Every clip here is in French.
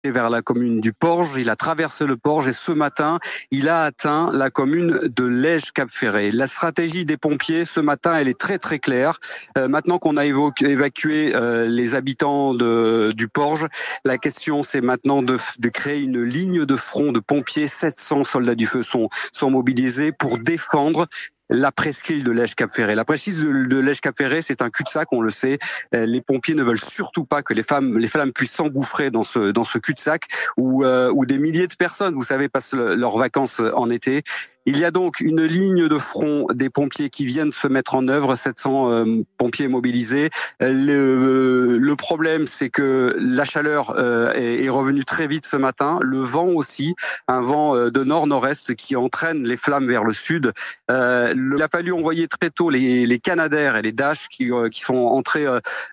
vers la commune du Porge, il a traversé le Porge et ce matin, il a atteint la commune de Lège-Cap-Ferré. La stratégie des pompiers ce matin, elle est très très claire. Maintenant qu'on a évacué les habitants du Porge, la question c'est maintenant de créer une ligne de front de pompiers. 700 soldats du feu sont mobilisés pour défendre la presqu'île de Lège-Cap-Ferré. La presqu'île de Lège-Cap-Ferré, c'est un cul-de-sac, on le sait. Les pompiers ne veulent surtout pas que les flammes puissent s'engouffrer dans ce cul-de-sac où des milliers de personnes, vous savez, passent leurs vacances en été. Il y a donc une ligne de front des pompiers qui viennent se mettre en œuvre, 700 pompiers mobilisés. Le problème, c'est que la chaleur est revenue très vite ce matin. Le vent aussi, un vent de nord-nord-est qui entraîne les flammes vers le sud. Il a fallu envoyer très tôt les Canadair et les Dash qui sont entrés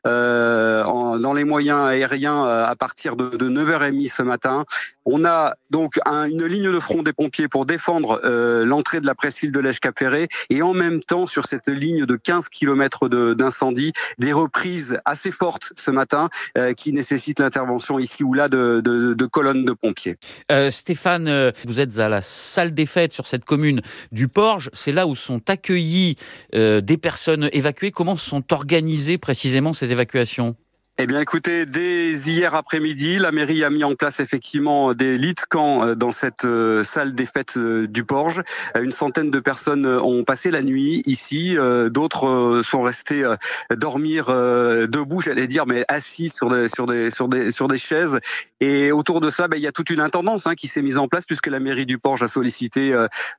dans les moyens aériens à partir de 9h30 ce matin. On a donc une ligne de front des pompiers pour défendre l'entrée de la presqu'île de Lège-Cap-Ferré et en même temps sur cette ligne de 15 km d'incendie, des reprises assez fortes ce matin qui nécessitent l'intervention ici ou là de colonnes de pompiers. Stéphane, vous êtes à la salle des fêtes sur cette commune du Porge. C'est là où sont accueillis des personnes évacuées. Comment sont organisées précisément ces évacuations ? Eh bien, écoutez, dès hier après-midi, la mairie a mis en place effectivement des lits de camp dans cette salle des fêtes du Porge. Une centaine de personnes ont passé la nuit ici. D'autres sont restés dormir debout, j'allais dire, mais assis sur des chaises. Et autour de ça, il y a toute une intendance qui s'est mise en place puisque la mairie du Porge a sollicité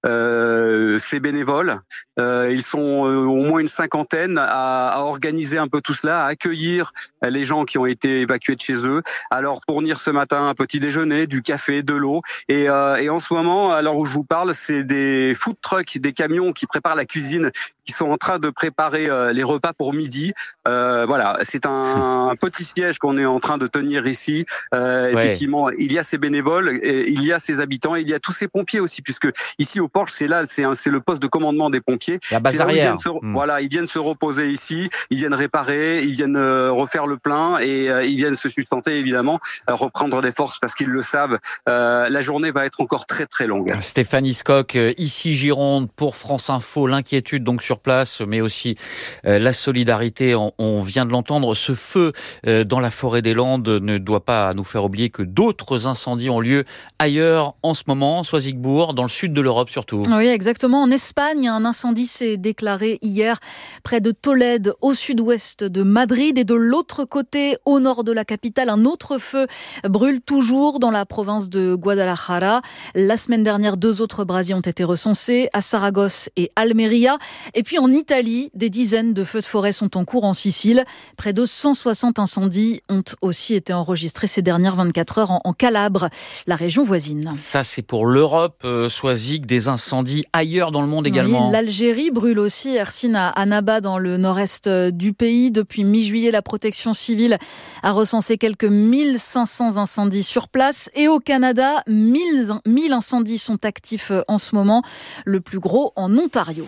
ses bénévoles. Ils sont au moins une cinquantaine à organiser un peu tout cela, à accueillir les gens qui ont été évacués de chez eux, à leur fournir ce matin un petit déjeuner, du café, de l'eau. Et en ce moment, à l'heure où je vous parle, c'est des food trucks, des camions qui préparent la cuisine, qui sont en train de préparer les repas pour midi. Voilà, c'est un petit siège qu'on est en train de tenir ici. Effectivement, il y a ces bénévoles, il y a ces habitants, il y a tous ces pompiers aussi, puisque ici au Porge, c'est le poste de commandement des pompiers. La base arrière. Voilà, ils viennent se reposer ici, ils viennent réparer, ils viennent refaire le plein et ils viennent se sustenter évidemment, reprendre des forces parce qu'ils le savent. La journée va être encore très très longue. Stéphane Hiscock, ici Gironde pour France Info, l'inquiétude donc sur place, mais aussi la solidarité. On vient de l'entendre. Ce feu dans la forêt des Landes ne doit pas nous faire oublier que d'autres incendies ont lieu ailleurs en ce moment, Soisigbourg, dans le sud de l'Europe surtout. Oui, exactement. En Espagne, un incendie s'est déclaré hier près de Tolède, au sud-ouest de Madrid, et de l'autre côté, au nord de la capitale, un autre feu brûle toujours dans la province de Guadalajara. La semaine dernière, 2 autres brasiers ont été recensés à Saragosse et Almeria. Et puis en Italie, des dizaines de feux de forêt sont en cours en Sicile. Près de 160 incendies ont aussi été enregistrés ces dernières 24 heures en Calabre, la région voisine. Ça, c'est pour l'Europe, Soisig, des incendies ailleurs dans le monde également. Oui, l'Algérie brûle aussi. Hercine à Annaba, dans le nord-est du pays. Depuis mi-juillet, la protection civile a recensé quelques 1500 incendies sur place. Et au Canada, 1000 incendies sont actifs en ce moment, le plus gros en Ontario.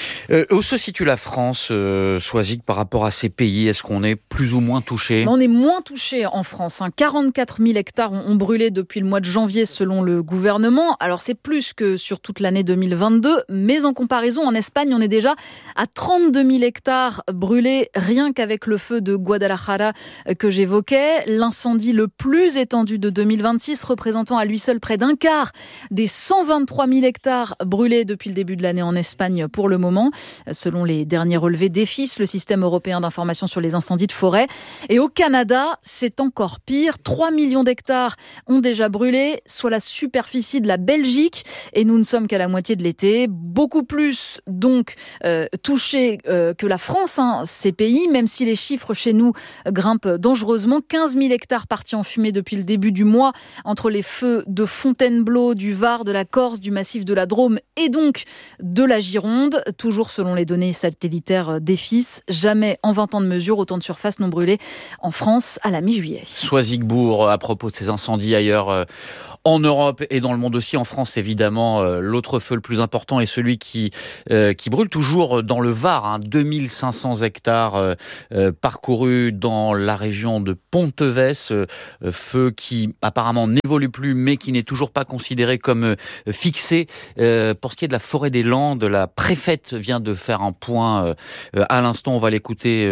Où se situe la France, Soisig, par rapport à ces pays ? Est-ce qu'on est plus ou moins touché ? On est moins touché en France. 44 000 hectares ont brûlé depuis le mois de janvier selon le gouvernement. Alors c'est plus que sur toute l'année 2022, mais en comparaison, en Espagne, on est déjà à 32 000 hectares brûlés rien qu'avec le feu de Guadalajara que j'évoquais. L'incendie le plus étendu de 2026, représentant à lui seul près d'un quart des 123 000 hectares brûlés depuis le début de l'année en Espagne pour le moment, selon les derniers relevés d'EFIS, le système européen d'information sur les incendies de forêt. Et au Canada, c'est encore pire. 3 millions d'hectares ont déjà brûlé, soit la superficie de la Belgique. Et nous ne sommes qu'à la moitié de l'été. Beaucoup plus, donc, touchés que la France, ces pays, même si les chiffres chez nous grimpent dangereusement. 15 000 hectares partis en fumée depuis le début du mois, entre les feux de Fontainebleau, du Var, de la Corse, du massif de la Drôme et donc de la Gironde. Toujours selon selon les données satellitaires d'EFIS. Jamais en 20 ans de mesure, autant de surfaces n'ont brûlé en France à la mi-juillet. Soisigbourg, à propos de ces incendies ailleurs en Europe et dans le monde aussi, en France évidemment, l'autre feu le plus important est celui qui brûle toujours dans le Var, 2500 hectares parcourus dans la région de Pontevès, feu qui apparemment n'évolue plus mais qui n'est toujours pas considéré comme fixé. Pour ce qui est de la forêt des Landes, la préfète vient de faire un point à l'instant, on va l'écouter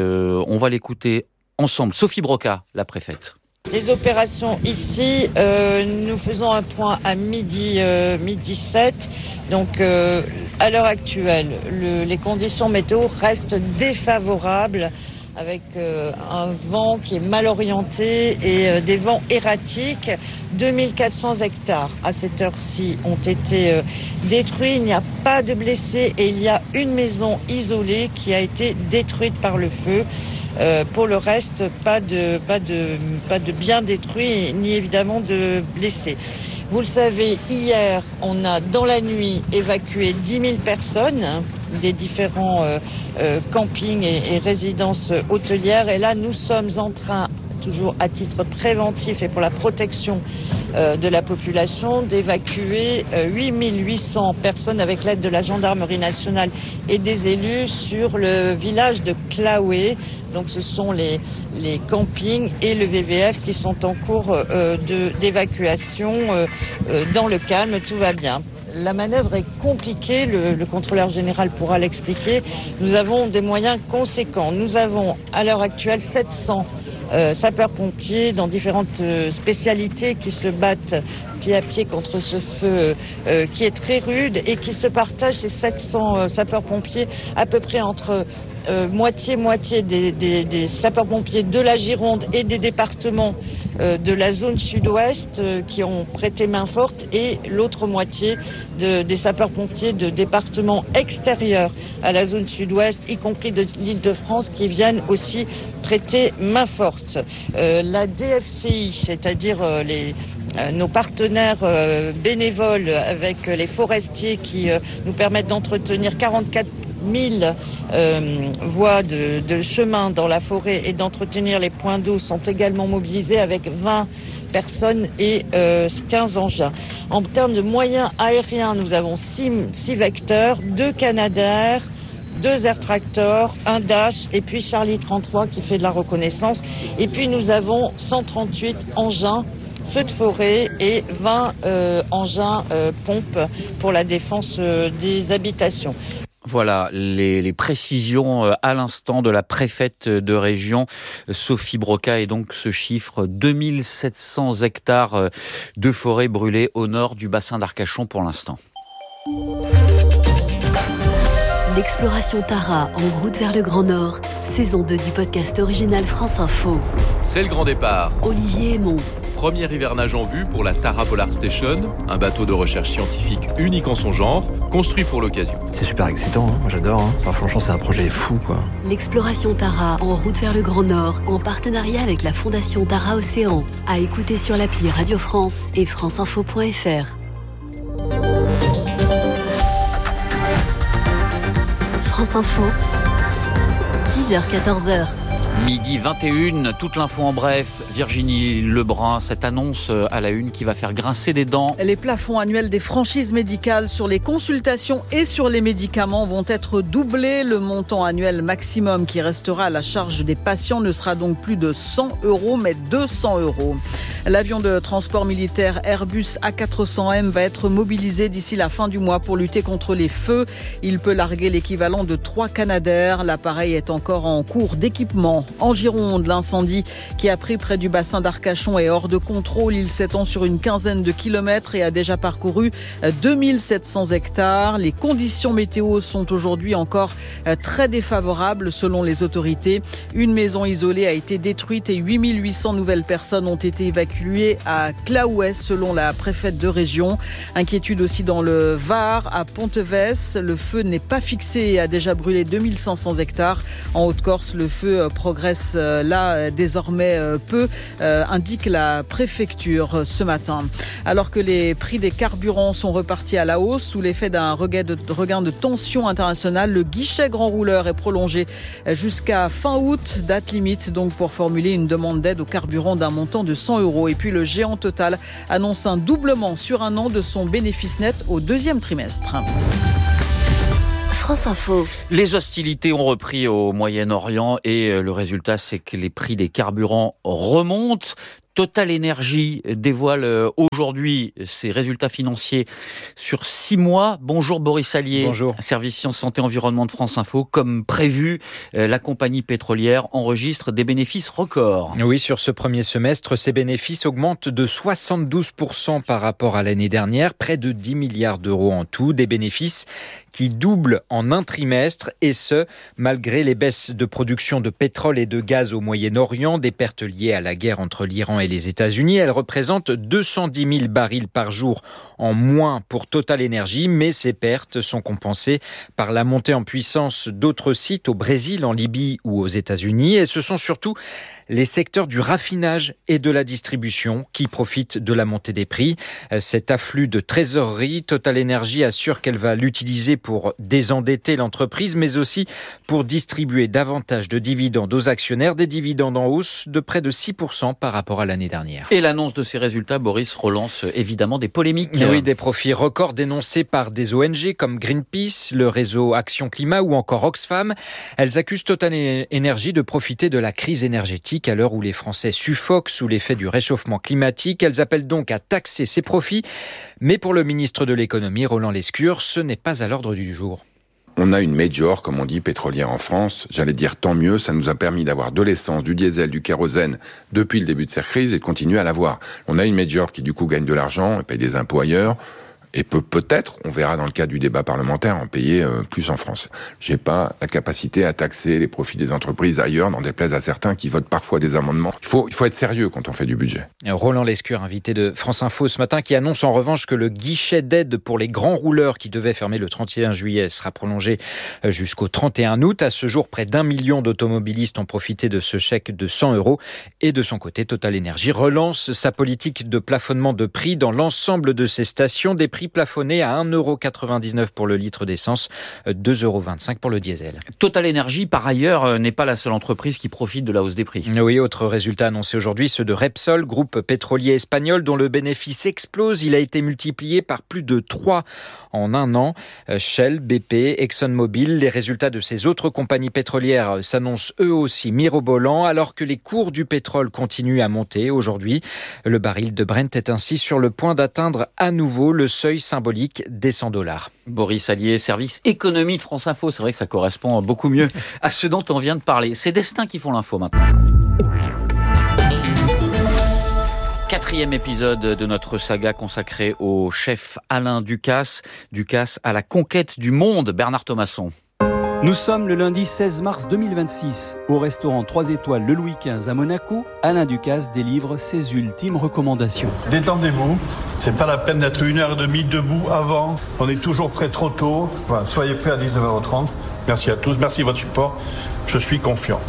ensemble. Sophie Broca, la préfète. Les opérations ici, nous faisons un point à midi 7. Donc à l'heure actuelle, les conditions météo restent défavorables avec un vent qui est mal orienté et des vents erratiques. 2400 hectares à cette heure-ci ont été détruits. Il n'y a pas de blessés et il y a une maison isolée qui a été détruite par le feu. Pour le reste, pas de biens détruits ni évidemment de blessés. Vous le savez, hier, on a dans la nuit évacué 10 000 personnes des différents campings et résidences hôtelières. Et là, nous sommes en train, toujours à titre préventif et pour la protection de la population, d'évacuer 8 800 personnes avec l'aide de la gendarmerie nationale et des élus sur le village de Claoué. Donc ce sont les campings et le VVF qui sont en cours d'évacuation dans le calme, tout va bien. La manœuvre est compliquée, le contrôleur général pourra l'expliquer. Nous avons des moyens conséquents. Nous avons à l'heure actuelle 700 sapeurs-pompiers dans différentes spécialités qui se battent pied à pied contre ce feu qui est très rude et qui se partagent ces 700 sapeurs-pompiers à peu près entre moitié-moitié des sapeurs-pompiers de la Gironde et des départements de la zone sud-ouest qui ont prêté main forte et l'autre moitié des sapeurs-pompiers de départements extérieurs à la zone sud-ouest, y compris de l'Île-de-France, qui viennent aussi prêter main forte. La DFCI, c'est-à-dire nos partenaires bénévoles avec les forestiers qui nous permettent d'entretenir 44 000 voies de chemin dans la forêt et d'entretenir les points d'eau sont également mobilisés avec 20 personnes et 15 engins. En termes de moyens aériens, nous avons 6 vecteurs, 2 Canadair, 2 Air Tractor, un Dash et puis Charlie 33 qui fait de la reconnaissance. Et puis nous avons 138 engins feux de forêt et 20 engins pompes pour la défense des habitations. Voilà les précisions à l'instant de la préfète de région, Sophie Broca, et donc ce chiffre 2700 hectares de forêt brûlées au nord du bassin d'Arcachon pour l'instant. L'exploration Tara en route vers le Grand Nord, saison 2 du podcast original France Info. C'est le grand départ. Olivier Aymon. Premier hivernage en vue pour la Tara Polar Station, un bateau de recherche scientifique unique en son genre, construit pour l'occasion. C'est super excitant, moi j'adore. Enfin, franchement, c'est un projet fou, quoi. L'exploration Tara en route vers le Grand Nord, en partenariat avec la Fondation Tara Océan. À écouter sur l'appli Radio France et franceinfo.fr. France Info, 10h-14h. Midi 21, toute l'info en bref. Virginie Lebrun, cette annonce à la une qui va faire grincer des dents. Les plafonds annuels des franchises médicales sur les consultations et sur les médicaments vont être doublés. Le montant annuel maximum qui restera à la charge des patients ne sera donc plus de 100 € mais 200 €. L'avion de transport militaire Airbus A400M va être mobilisé d'ici la fin du mois pour lutter contre les feux. Il peut larguer l'équivalent de 3 Canadair. L'appareil est encore en cours d'équipement. En Gironde, l'incendie qui a pris près du bassin d'Arcachon est hors de contrôle. Il s'étend sur une quinzaine de kilomètres et a déjà parcouru 2700 hectares. Les conditions météo sont aujourd'hui encore très défavorables selon les autorités. Une maison isolée a été détruite et 8800 nouvelles personnes ont été évacuées à Claouet selon la préfète de région. Inquiétude aussi dans le Var, à Pontevès. Le feu n'est pas fixé et a déjà brûlé 2500 hectares. En Haute-Corse, le feu progresse là désormais peu. indique la préfecture ce matin. Alors que les prix des carburants sont repartis à la hausse sous l'effet d'un regain de tension internationale, le guichet grand rouleur est prolongé jusqu'à fin août, date limite donc pour formuler une demande d'aide au carburant d'un montant de 100 €. Et puis le géant Total annonce un doublement sur un an de son bénéfice net au deuxième trimestre. France Info. Les hostilités ont repris au Moyen-Orient et le résultat, c'est que les prix des carburants remontent. Total Energy dévoile aujourd'hui ses résultats financiers sur 6 mois. Bonjour Boris Allier. Bonjour. Service Sciences, Santé, Environnement de France Info. Comme prévu, la compagnie pétrolière enregistre des bénéfices records. Oui, sur ce premier semestre, ses bénéfices augmentent de 72% par rapport à l'année dernière, près de 10 milliards d'euros en tout. Des bénéfices qui doublent en un trimestre, et ce, malgré les baisses de production de pétrole et de gaz au Moyen-Orient, des pertes liées à la guerre entre l'Iran et les États-Unis. Elles représentent 210 000 barils par jour en moins pour Total Energy, mais ces pertes sont compensées par la montée en puissance d'autres sites au Brésil, en Libye ou aux États-Unis. Et ce sont surtout les secteurs du raffinage et de la distribution qui profitent de la montée des prix. Cet afflux de trésorerie, Total Energy assure qu'elle va l'utiliser pour désendetter l'entreprise, mais aussi pour distribuer davantage de dividendes aux actionnaires, des dividendes en hausse de près de 6% par rapport à l'année dernière. Et l'annonce de ces résultats, Boris, relance évidemment des polémiques. Oui, des profits records dénoncés par des ONG comme Greenpeace, le réseau Action Climat ou encore Oxfam. Elles accusent Total Energy de profiter de la crise énergétique à l'heure où les Français suffoquent sous l'effet du réchauffement climatique. Elles appellent donc à taxer ces profits. Mais pour le ministre de l'économie, Roland Lescure, ce n'est pas à l'ordre du jour. On a une major, comme on dit, pétrolière en France. J'allais dire tant mieux, ça nous a permis d'avoir de l'essence, du diesel, du kérosène depuis le début de cette crise et de continuer à l'avoir. On a une major qui du coup gagne de l'argent et paye des impôts ailleurs. Et peut-être, on verra dans le cadre du débat parlementaire, en payer plus en France. J'ai pas la capacité à taxer les profits des entreprises ailleurs, n'en déplaise à certains qui votent parfois des amendements. Il faut être sérieux quand on fait du budget. Roland Lescure, invité de France Info ce matin, qui annonce en revanche que le guichet d'aide pour les grands rouleurs qui devait fermer le 31 juillet sera prolongé jusqu'au 31 août. À ce jour, près d'1 million d'automobilistes ont profité de ce chèque de 100 €. Et de son côté, Total Energy relance sa politique de plafonnement de prix dans l'ensemble de ses stations. Des prix plafonné à 1,99 € pour le litre d'essence, 2,25 € pour le diesel. Total Energy, par ailleurs, n'est pas la seule entreprise qui profite de la hausse des prix. Oui, autre résultat annoncé aujourd'hui, ceux de Repsol, groupe pétrolier espagnol dont le bénéfice explose. Il a été multiplié par plus de 3 en un an. Shell, BP, ExxonMobil, les résultats de ces autres compagnies pétrolières s'annoncent eux aussi mirobolants, alors que les cours du pétrole continuent à monter aujourd'hui. Le baril de Brent est ainsi sur le point d'atteindre à nouveau le seuil symbolique des 100 $. Boris Allier, service économie de France Info. C'est vrai que ça correspond beaucoup mieux à ce dont on vient de parler. C'est Destin qui font l'info maintenant. 4e épisode de notre saga consacrée au chef Alain Ducasse. Ducasse à la conquête du monde, Bernard Thomasson. Nous sommes le lundi 16 mars 2026. Au restaurant 3 étoiles le Louis XV à Monaco, Alain Ducasse délivre ses ultimes recommandations. Détendez-vous, c'est pas la peine d'être 1h30 debout avant. On est toujours prêt trop tôt. Voilà, soyez prêts à 19h30. Merci à tous, merci de votre support. Je suis confiant.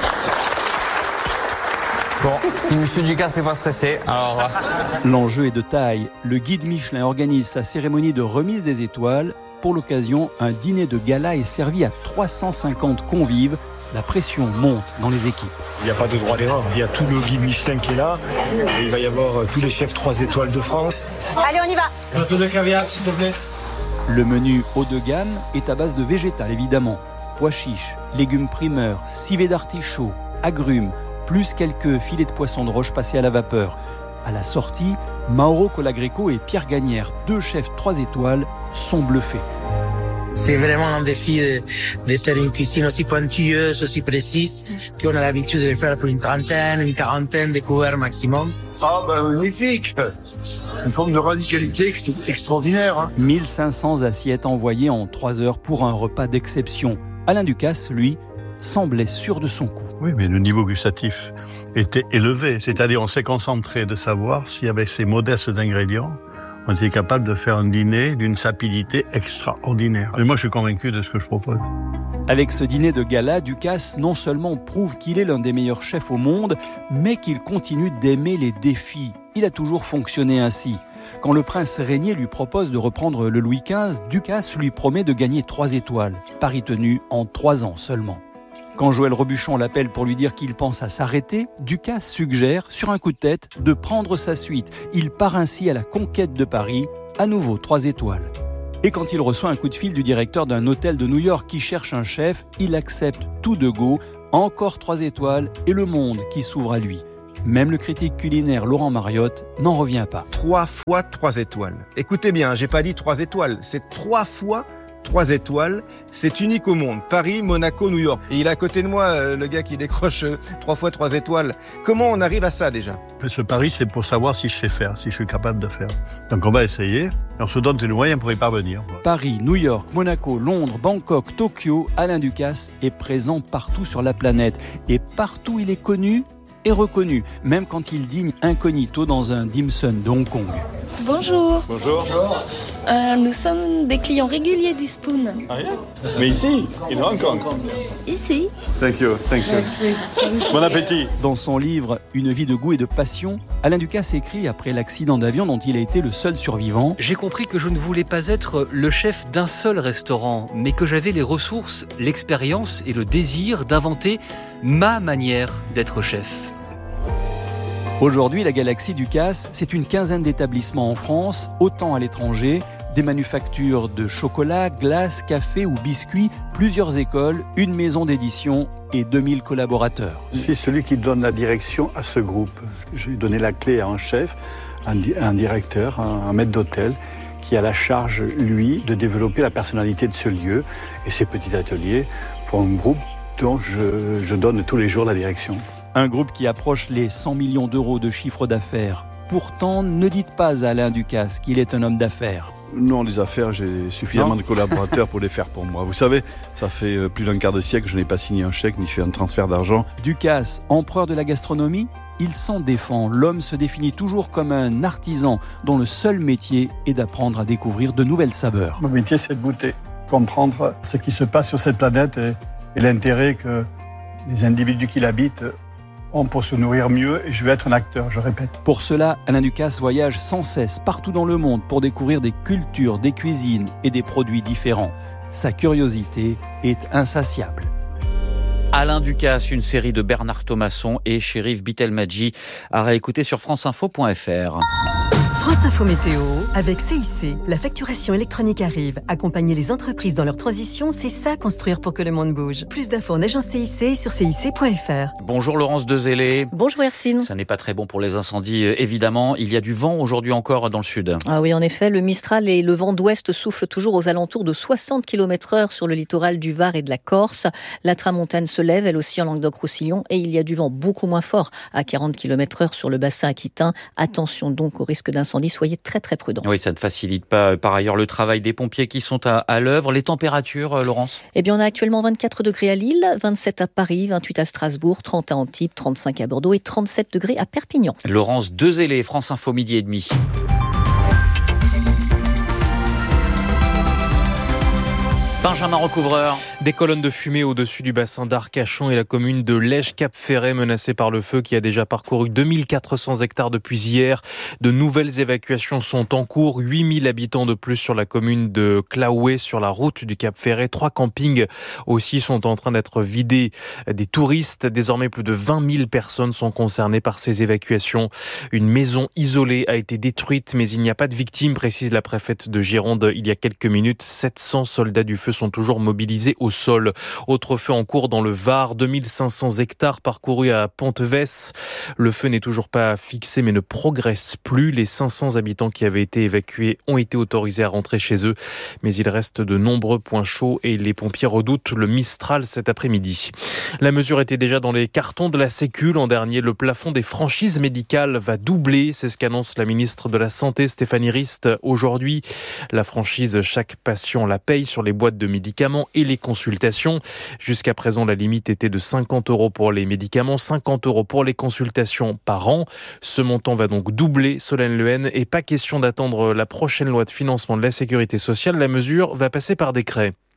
Bon, si M. Ducasse n'est pas stressé, alors... L'enjeu est de taille. Le guide Michelin organise sa cérémonie de remise des étoiles. Pour l'occasion, un dîner de gala est servi à 350 convives. La pression monte dans les équipes. Il n'y a pas de droit d'erreur. Il y a tout le guide Michelin qui est là. Et il va y avoir tous les chefs 3 étoiles de France. Allez, on y va. Un peu de caviar, s'il te plaît. Le menu haut de gamme est à base de végétal, évidemment. Pois chiches, légumes primeurs, civet d'artichaut, agrumes, plus quelques filets de poisson de roche passés à la vapeur. À la sortie, Mauro Colagreco et Pierre Gagnère, 2 chefs 3 étoiles, sont bluffés. C'est vraiment un défi de faire une cuisine aussi pointueuse, aussi précise, qu'on a l'habitude de le faire pour une trentaine, une quarantaine de couverts maximum. Ah magnifique. Une forme de radicalité que c'est extraordinaire. Hein. 1500 assiettes envoyées en 3 heures pour un repas d'exception. Alain Ducasse, lui, semblait sûr de son coup. Oui, mais le niveau gustatif était élevé. C'est-à-dire, on s'est concentré de savoir si, avec ces modestes ingrédients, on était capable de faire un dîner d'une sapidité extraordinaire. Et moi, je suis convaincu de ce que je propose. Avec ce dîner de gala, Ducasse non seulement prouve qu'il est l'un des meilleurs chefs au monde, mais qu'il continue d'aimer les défis. Il a toujours fonctionné ainsi. Quand le prince Régnier lui propose de reprendre le Louis XV, Ducasse lui promet de gagner 3 étoiles, pari tenu en 3 ans seulement. Quand Joël Robuchon l'appelle pour lui dire qu'il pense à s'arrêter, Ducasse suggère, sur un coup de tête, de prendre sa suite. Il part ainsi à la conquête de Paris, à nouveau 3 étoiles. Et quand il reçoit un coup de fil du directeur d'un hôtel de New York qui cherche un chef, il accepte tout de go, encore 3 étoiles et le monde qui s'ouvre à lui. Même le critique culinaire Laurent Mariotte n'en revient pas. 3 fois 3 étoiles. Écoutez bien, j'ai pas dit 3 étoiles, c'est 3 fois 3 étoiles, c'est unique au monde. Paris, Monaco, New York. Et il est à côté de moi, le gars qui décroche 3 fois 3 étoiles. Comment on arrive à ça déjà ? Ce pari, c'est pour savoir si je sais faire, si je suis capable de faire. Donc on va essayer. On se donne tous les moyens pour y parvenir. Paris, New York, Monaco, Londres, Bangkok, Tokyo, Alain Ducasse est présent partout sur la planète. Et partout il est connu et reconnu, même quand il dîne incognito dans un dim sum de Hong Kong. Bonjour. Bonjour. Nous sommes des clients réguliers du Spoon. Ah, yeah. Mais ici, in Hong Kong. Ici. Thank you. Merci. Bon appétit. Dans son livre « Une vie de goût et de passion », Alain Ducasse écrit après l'accident d'avion dont il a été le seul survivant. J'ai compris que je ne voulais pas être le chef d'un seul restaurant, mais que j'avais les ressources, l'expérience et le désir d'inventer ma manière d'être chef. Aujourd'hui, la galaxie Ducasse, c'est une quinzaine d'établissements en France, autant à l'étranger, des manufactures de chocolat, glace, café ou biscuits, plusieurs écoles, une maison d'édition et 2000 collaborateurs. Je suis celui qui donne la direction à ce groupe. Je vais donner la clé à un chef, un directeur, un maître d'hôtel, qui a la charge, lui, de développer la personnalité de ce lieu et ses petits ateliers pour un groupe dont je donne tous les jours la direction. Un groupe qui approche les 100 millions d'euros de chiffre d'affaires. Pourtant, ne dites pas à Alain Ducasse qu'il est un homme d'affaires. Non, les affaires, j'ai suffisamment de collaborateurs pour les faire pour moi. Vous savez, ça fait plus d'un quart de siècle que je n'ai pas signé un chèque ni fait un transfert d'argent. Ducasse, empereur de la gastronomie, il s'en défend. L'homme se définit toujours comme un artisan dont le seul métier est d'apprendre à découvrir de nouvelles saveurs. Mon métier, c'est de goûter, comprendre ce qui se passe sur cette planète et l'intérêt que les individus qui l'habitent ont pour se nourrir mieux, et je vais être un acteur, je répète. Pour cela, Alain Ducasse voyage sans cesse partout dans le monde pour découvrir des cultures, des cuisines et des produits différents. Sa curiosité est insatiable. Alain Ducasse, une série de Bernard Thomasson et Chérif Bitelmadji à réécouter sur franceinfo.fr. France Info Météo, avec CIC. La facturation électronique arrive. Accompagner les entreprises dans leur transition, c'est ça, construire pour que le monde bouge. Plus d'infos en agence CIC sur cic.fr. Bonjour Laurence Dezélé. Bonjour Hercine. Ça n'est pas très bon pour les incendies, évidemment. Il y a du vent aujourd'hui encore dans le sud. Ah oui, en effet, le Mistral et le vent d'ouest soufflent toujours aux alentours de 60 km/h sur le littoral du Var et de la Corse. La tramontane se lève, elle aussi en Languedoc-Roussillon, et il y a du vent beaucoup moins fort à 40 km/h sur le bassin aquitain. Attention donc au risque d'incendie. Soyez très très prudents. Oui, ça ne facilite pas par ailleurs le travail des pompiers qui sont à l'œuvre. Les températures, Laurence ? Eh bien, on a actuellement 24 degrés à Lille, 27 à Paris, 28 à Strasbourg, 30 à Antibes, 35 à Bordeaux et 37 degrés à Perpignan. Laurence Dezélé, France Info, 12h30. Benjamin Recouvreur. Des colonnes de fumée au-dessus du bassin d'Arcachon et la commune de Lège-Cap-Ferret menacée par le feu qui a déjà parcouru 2400 hectares depuis hier. De nouvelles évacuations sont en cours. 8000 habitants de plus sur la commune de Claouet sur la route du Cap-Ferret. 3 campings aussi sont en train d'être vidés des touristes. Désormais, plus de 20 000 personnes sont concernées par ces évacuations. Une maison isolée a été détruite, mais il n'y a pas de victimes, précise la préfète de Gironde il y a quelques minutes. 700 soldats du feu sont toujours mobilisés au sol. Autre feu en cours dans le Var, 2500 hectares parcourus à Pontevès. Le feu n'est toujours pas fixé mais ne progresse plus. Les 500 habitants qui avaient été évacués ont été autorisés à rentrer chez eux. Mais il reste de nombreux points chauds et les pompiers redoutent le Mistral cet après-midi. La mesure était déjà dans les cartons de la Sécu l'an dernier. Le plafond des franchises médicales va doubler. C'est ce qu'annonce la ministre de la Santé, Stéphanie Rist, aujourd'hui. La franchise, chaque patient la paye sur les boîtes de médicaments et les consultations. Jusqu'à présent, la limite était de 50 € pour les médicaments, 50 € pour les consultations par an. Ce montant va donc doubler, Solène Lehen, et pas question d'attendre la prochaine loi de financement de la sécurité sociale. La mesure va passer par décret.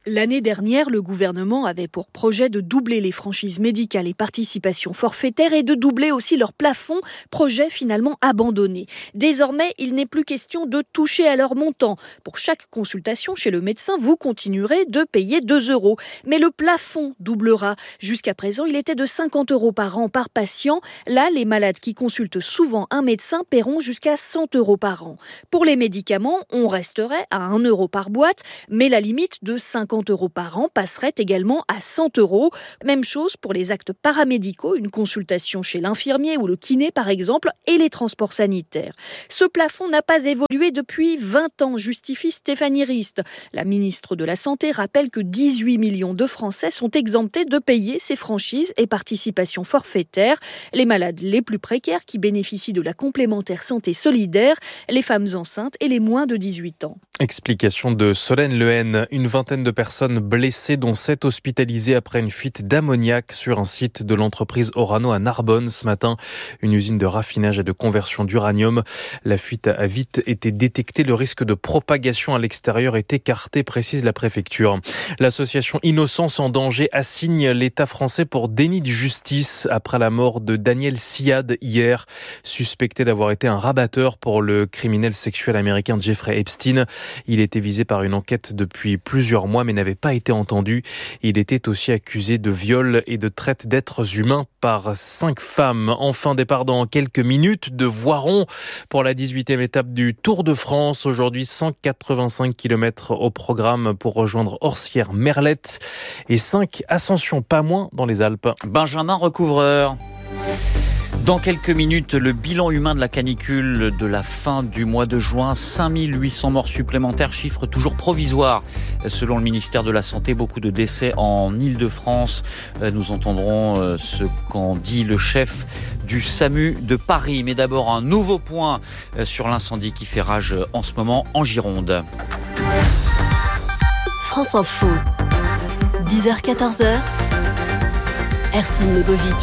L'année dernière, le gouvernement avait pour projet de doubler les franchises médicales et participations forfaitaires et de doubler aussi leur plafond, projet finalement abandonné. Désormais, il n'est plus question de toucher à leur montant. Pour chaque consultation chez le médecin, vous continuerez de payer 2 €. Mais le plafond doublera. Jusqu'à présent, il était de 50 € par an par patient. Là, les malades qui consultent souvent un médecin paieront jusqu'à 100 € par an. Pour les médicaments, on resterait à 1 € par boîte, mais la limite de 50 € par an passerait également à 100 €. Même chose pour les actes paramédicaux, une consultation chez l'infirmier ou le kiné par exemple, et les transports sanitaires. Ce plafond n'a pas évolué depuis 20 ans, justifie Stéphanie Rist. La ministre de la Santé rappelle que 18 millions de Français sont exemptés de payer ces franchises et participations forfaitaires. Les malades les plus précaires qui bénéficient de la complémentaire santé solidaire, les femmes enceintes et les moins de 18 ans. Explication de Solène Lehen. Une vingtaine de personnes blessées, dont 7 hospitalisées après une fuite d'ammoniac sur un site de l'entreprise Orano à Narbonne ce matin. Une usine de raffinage et de conversion d'uranium. La fuite a vite été détectée. Le risque de propagation à l'extérieur est écarté, précise la préfecture. L'association Innocence en danger assigne l'État français pour déni de justice après la mort de Daniel Siad hier, suspecté d'avoir été un rabatteur pour le criminel sexuel américain Jeffrey Epstein. Il était visé par une enquête depuis plusieurs mois mais n'avait pas été entendu. Il était aussi accusé de viol et de traite d'êtres humains par 5 femmes. Enfin, départ dans quelques minutes de Voiron pour la 18e étape du Tour de France. Aujourd'hui, 185 km au programme pour rejoindre Orsières-Merlette et 5 ascensions, pas moins, dans les Alpes. Benjamin Recouvreur. Dans quelques minutes, le bilan humain de la canicule de la fin du mois de juin. 5800 morts supplémentaires, chiffre toujours provisoire. Selon le ministère de la Santé, beaucoup de décès en Île-de-France. Nous entendrons ce qu'en dit le chef du SAMU de Paris. Mais d'abord, un nouveau point sur l'incendie qui fait rage en ce moment en Gironde. France Info, 10h-14h, Ersan Legovic.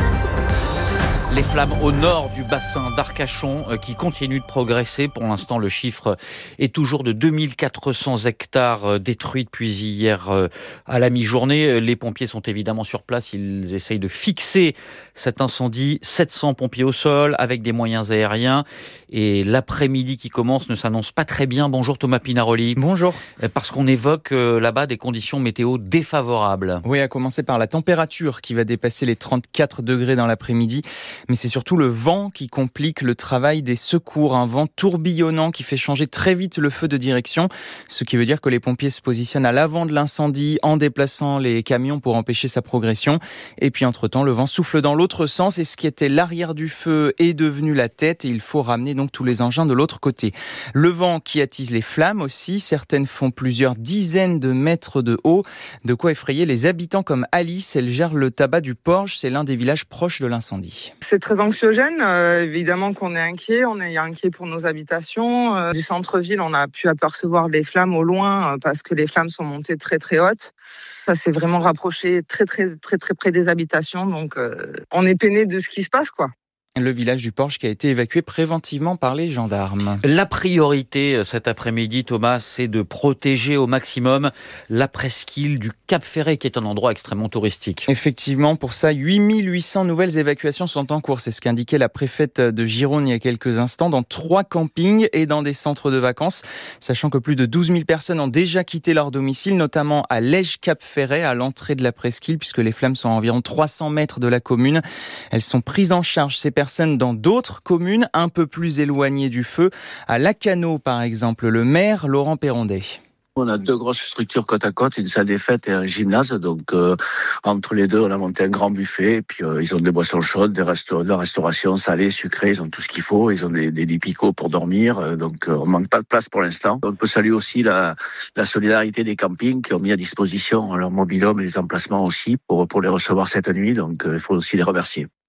Les flammes au nord du bassin d'Arcachon qui continuent de progresser. Pour l'instant, le chiffre est toujours de 2400 hectares détruits depuis hier à la mi-journée. Les pompiers sont évidemment sur place. Ils essayent de fixer cet incendie. 700 pompiers au sol avec des moyens aériens. Et l'après-midi qui commence ne s'annonce pas très bien. Bonjour Thomas Pinaroli. Bonjour. Parce qu'on évoque là-bas des conditions météo défavorables. Oui, à commencer par la température qui va dépasser les 34 degrés dans l'après-midi. Mais c'est surtout le vent qui complique le travail des secours. Un vent tourbillonnant qui fait changer très vite le feu de direction. Ce qui veut dire que les pompiers se positionnent à l'avant de l'incendie en déplaçant les camions pour empêcher sa progression. Et puis entre-temps, le vent souffle dans l'autre sens. Et ce qui était l'arrière du feu est devenu la tête. Et il faut ramener donc tous les engins de l'autre côté. Le vent qui attise les flammes aussi. Certaines font plusieurs dizaines de mètres de haut. De quoi effrayer les habitants comme Alice. Elle gère le tabac du Porge. C'est l'un des villages proches de l'incendie. C'est très anxiogène. Évidemment qu'on est inquiet. On est inquiet pour nos habitations. Du centre-ville, on a pu apercevoir les flammes au loin parce que les flammes sont montées très très hautes. Ça s'est vraiment rapproché très très très très près des habitations. Donc on est peiné de ce qui se passe, quoi. Le village du Porge qui a été évacué préventivement par les gendarmes. La priorité cet après-midi, Thomas, c'est de protéger au maximum la presqu'île du Cap-Ferret, qui est un endroit extrêmement touristique. Effectivement, pour ça, 8800 nouvelles évacuations sont en cours. C'est ce qu'indiquait la préfète de Gironde il y a quelques instants, dans 3 campings et dans des centres de vacances. Sachant que plus de 12 000 personnes ont déjà quitté leur domicile, notamment à Lège-Cap-Ferret, à l'entrée de la presqu'île, puisque les flammes sont à environ 300 mètres de la commune. Elles sont prises en charge, ces personnes, dans d'autres communes un peu plus éloignées du feu. À Lacanau, par exemple, le maire Laurent Perrondet. On a 2 grosses structures côte à côte, une salle des fêtes et un gymnase. Donc, entre les deux, on a monté un grand buffet. Et puis, ils ont des boissons chaudes, de la restauration salée, sucrée. Ils ont tout ce qu'il faut. Ils ont des lits picots pour dormir. Donc, on manque pas de place pour l'instant. On peut saluer aussi la solidarité des campings qui ont mis à disposition leur mobil-home et les emplacements aussi pour les recevoir cette nuit. Donc, il faut aussi les remercier.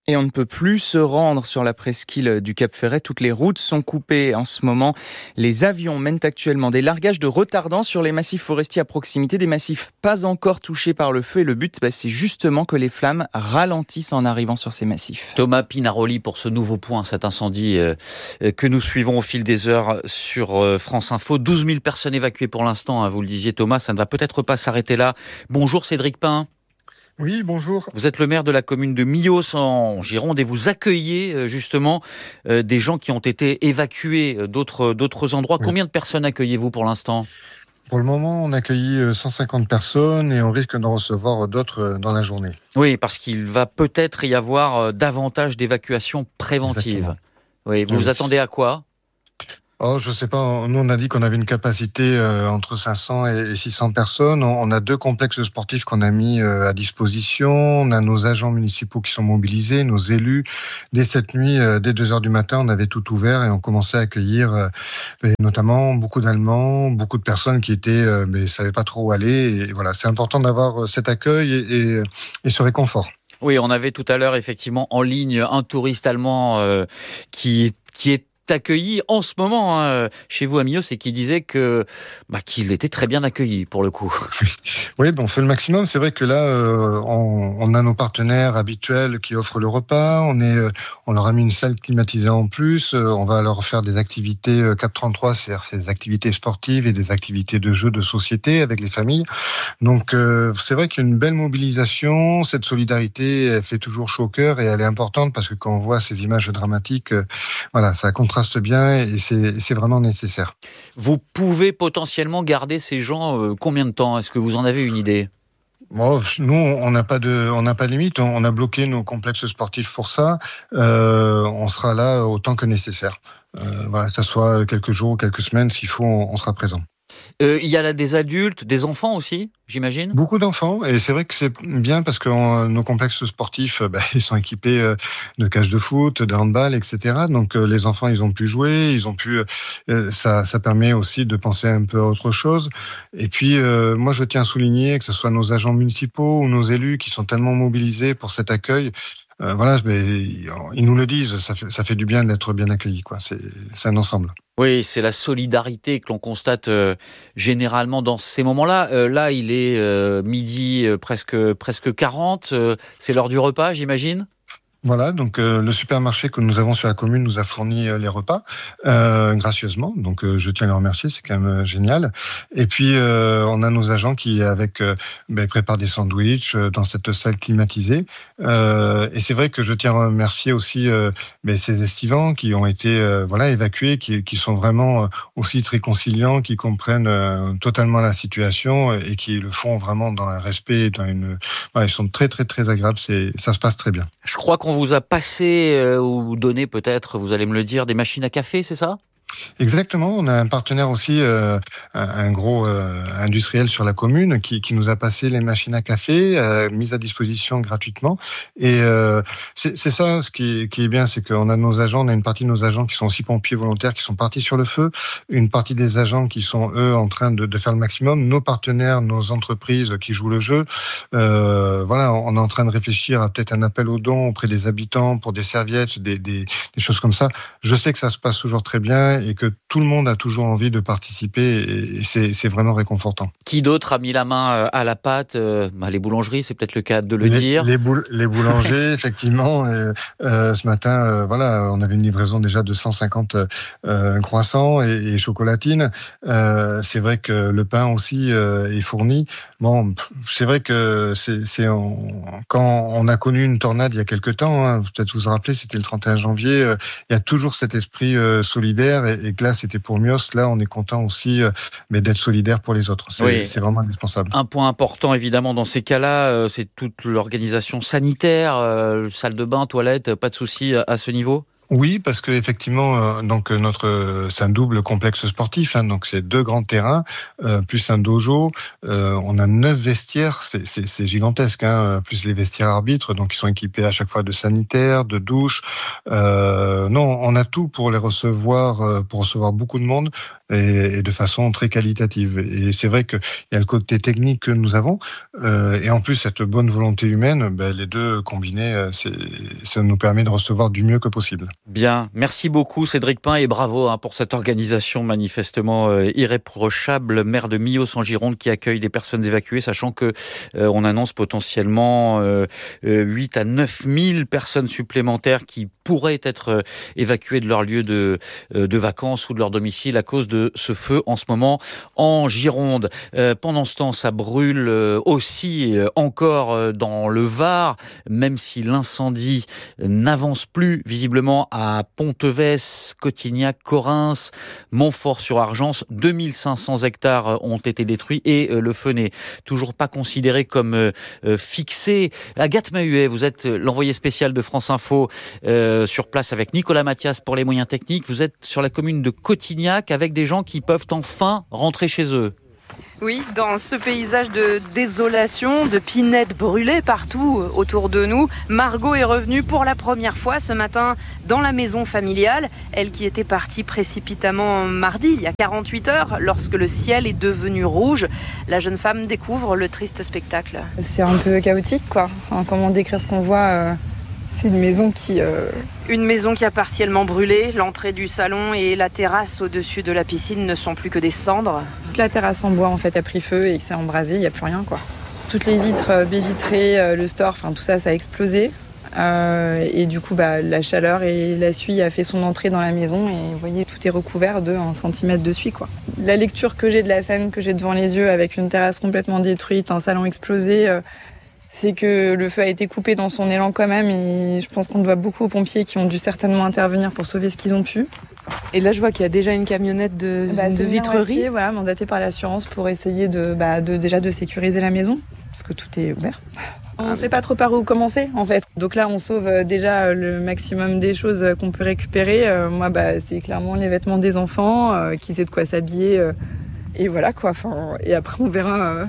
Et on ne peut plus se rendre sur la presqu'île du Cap Ferret. Toutes les routes sont coupées en ce moment. Les avions mènent actuellement des largages de retardants sur les massifs forestiers à proximité, des massifs pas encore touchés par le feu. Et le but, c'est justement que les flammes ralentissent en arrivant sur ces massifs. Thomas Pinaroli pour ce nouveau point, cet incendie que nous suivons au fil des heures sur France Info. 12 000 personnes évacuées pour l'instant, hein, vous le disiez Thomas, ça ne va peut-être pas s'arrêter là. Bonjour Cédric Pain. Oui, bonjour. Vous êtes le maire de la commune de Millos en Gironde et vous accueillez justement des gens qui ont été évacués d'autres endroits. Oui. Combien de personnes accueillez-vous pour l'instant ? Pour le moment, on accueille 150 personnes et on risque d'en recevoir d'autres dans la journée. Oui, parce qu'il va peut-être y avoir davantage d'évacuations préventives. Exactement. Oui, vous vous attendez à quoi ? Oh, je sais pas. Nous, on a dit qu'on avait une capacité entre 500 et 600 personnes. On a 2 complexes sportifs qu'on a mis à disposition. On a nos agents municipaux qui sont mobilisés, nos élus. Dès cette nuit, dès 2h du matin, on avait tout ouvert et on commençait à accueillir notamment beaucoup d'Allemands, beaucoup de personnes qui étaient, mais savaient pas trop où aller. Et voilà, c'est important d'avoir cet accueil et ce réconfort. Oui, on avait tout à l'heure effectivement en ligne un touriste allemand qui est accueilli en ce moment chez vous à Millos et qui disait qu'il était très bien accueilli pour le coup. Oui, on fait le maximum. C'est vrai que là, on a nos partenaires habituels qui offrent le repas. On leur a mis une salle climatisée en plus. On va leur faire des activités Cap 33, c'est-à-dire ces activités sportives et des activités de jeux de société avec les familles. Donc, c'est vrai qu'il y a une belle mobilisation. Cette solidarité, elle fait toujours chaud au cœur et elle est importante parce que quand on voit ces images dramatiques, voilà, ça contraste bien et c'est vraiment nécessaire. Vous pouvez potentiellement garder ces gens combien de temps ? Est-ce que vous en avez une idée ? Bon, nous, on n'a pas de limite. On a bloqué nos complexes sportifs pour ça. On sera là autant que nécessaire. Voilà, que ce soit quelques jours, quelques semaines, s'il faut, on sera présent. Il y a là des adultes, des enfants aussi, j'imagine ? Beaucoup d'enfants, et c'est vrai que c'est bien parce que nos complexes sportifs, ils sont équipés de cages de foot, de handball, etc. Donc les enfants, ils ont pu jouer, ils ont pu. Ça permet aussi de penser un peu à autre chose. Et puis moi, je tiens à souligner que ce soit nos agents municipaux ou nos élus qui sont tellement mobilisés pour cet accueil. Voilà, ils nous le disent, ça fait du bien d'être bien accueilli, quoi. C'est un ensemble. Oui, c'est la solidarité que l'on constate généralement dans ces moments-là. Là, il est midi presque 40. C'est l'heure du repas, j'imagine ? Voilà, donc le supermarché que nous avons sur la commune nous a fourni les repas gracieusement, donc je tiens à le remercier, c'est quand même génial. Et puis on a nos agents qui préparent des sandwichs dans cette salle climatisée. Et c'est vrai que je tiens à remercier aussi ces estivants qui ont été évacués, qui sont vraiment aussi très conciliants, qui comprennent totalement la situation et qui le font vraiment dans un respect, ils sont très très très agréables, ça se passe très bien. Je crois qu'on vous a passé ou donné peut-être, vous allez me le dire, des machines à café, c'est ça ? Exactement, on a un partenaire aussi, un gros industriel sur la commune qui nous a passé les machines à café, mises à disposition gratuitement. Et c'est ça, ce qui est bien, c'est qu'on a nos agents, on a une partie de nos agents qui sont aussi pompiers volontaires, qui sont partis sur le feu, une partie des agents qui sont, eux, en train de faire le maximum, nos partenaires, nos entreprises qui jouent le jeu. On est en train de réfléchir à peut-être un appel aux dons auprès des habitants pour des serviettes, des choses comme ça. Je sais que ça se passe toujours très bien et que tout le monde a toujours envie de participer et c'est vraiment réconfortant. Qui d'autre a mis la main à la pâte ? Les boulangeries, c'est peut-être le cas de le dire. Les boulangers, effectivement. Ce matin, on avait une livraison déjà de 150 croissants et chocolatines. C'est vrai que le pain aussi est fourni. Bon, c'est vrai que quand on a connu une tornade il y a quelque temps, peut-être vous vous rappelez, c'était le 31 janvier, il y a toujours cet esprit solidaire et que là, c'était pour Millos. Là, on est content aussi d'être solidaire pour les autres. C'est vraiment indispensable. Un point important, évidemment, dans ces cas-là, c'est toute l'organisation sanitaire, salle de bain, toilette, pas de souci à ce niveau ? Oui, parce que effectivement, c'est un double complexe sportif, donc c'est 2 grands terrains plus un dojo. On a 9 vestiaires, c'est gigantesque, plus les vestiaires arbitres, donc ils sont équipés à chaque fois de sanitaires, de douches. Non, on a tout pour les recevoir, pour recevoir beaucoup de monde et de façon très qualitative. Et c'est vrai qu'il y a le côté technique que nous avons, et en plus cette bonne volonté humaine, les deux combinés, ça nous permet de recevoir du mieux que possible. Bien, merci beaucoup Cédric Pin et bravo pour cette organisation manifestement irréprochable. Maire de Millos en Gironde qui accueille des personnes évacuées, sachant que on annonce potentiellement 8 à 9 000 personnes supplémentaires qui pourraient être évacuées de leur lieu de vacances ou de leur domicile à cause de ce feu en ce moment en Gironde. Pendant ce temps, ça brûle aussi encore dans le Var, même si l'incendie n'avance plus visiblement à Pontevès, Cotignac, Correns, Montfort-sur-Argence. 2500 hectares ont été détruits et le feu n'est toujours pas considéré comme fixé. Agathe Mahuet, vous êtes l'envoyé spécial de France Info sur place avec Nicolas Mathias pour les moyens techniques. Vous êtes sur la commune de Cotignac avec des gens qui peuvent enfin rentrer chez eux. Oui, dans ce paysage de désolation, de pinettes brûlées partout autour de nous, Margot est revenue pour la première fois ce matin dans la maison familiale. Elle qui était partie précipitamment mardi, il y a 48 heures, lorsque le ciel est devenu rouge. La jeune femme découvre le triste spectacle. C'est un peu chaotique, quoi. Comment décrire ce qu'on voit C'est une maison qui... Une maison qui a partiellement brûlé. L'entrée du salon et la terrasse au-dessus de la piscine ne sont plus que des cendres. Toute la terrasse en bois en fait a pris feu et s'est embrasée, il n'y a plus rien, quoi. Toutes les vitres, baies vitrées, le store, tout ça, ça a explosé. Et du coup, la chaleur et la suie a fait son entrée dans la maison et vous voyez, tout est recouvert de 1 centimètre de suie, quoi. La lecture que j'ai de la scène que j'ai devant les yeux avec une terrasse complètement détruite, un salon explosé... c'est que le feu a été coupé dans son élan quand même et je pense qu'on doit beaucoup aux pompiers qui ont dû certainement intervenir pour sauver ce qu'ils ont pu. Et là, je vois qu'il y a déjà une camionnette de vitrerie. Voilà, mandatée par l'assurance pour essayer de sécuriser la maison, parce que tout est ouvert. On ne sait pas trop par où commencer, en fait. Donc là, on sauve déjà le maximum des choses qu'on peut récupérer. Moi, c'est clairement les vêtements des enfants, qui sait de quoi s'habiller. Et voilà, quoi. Et après, on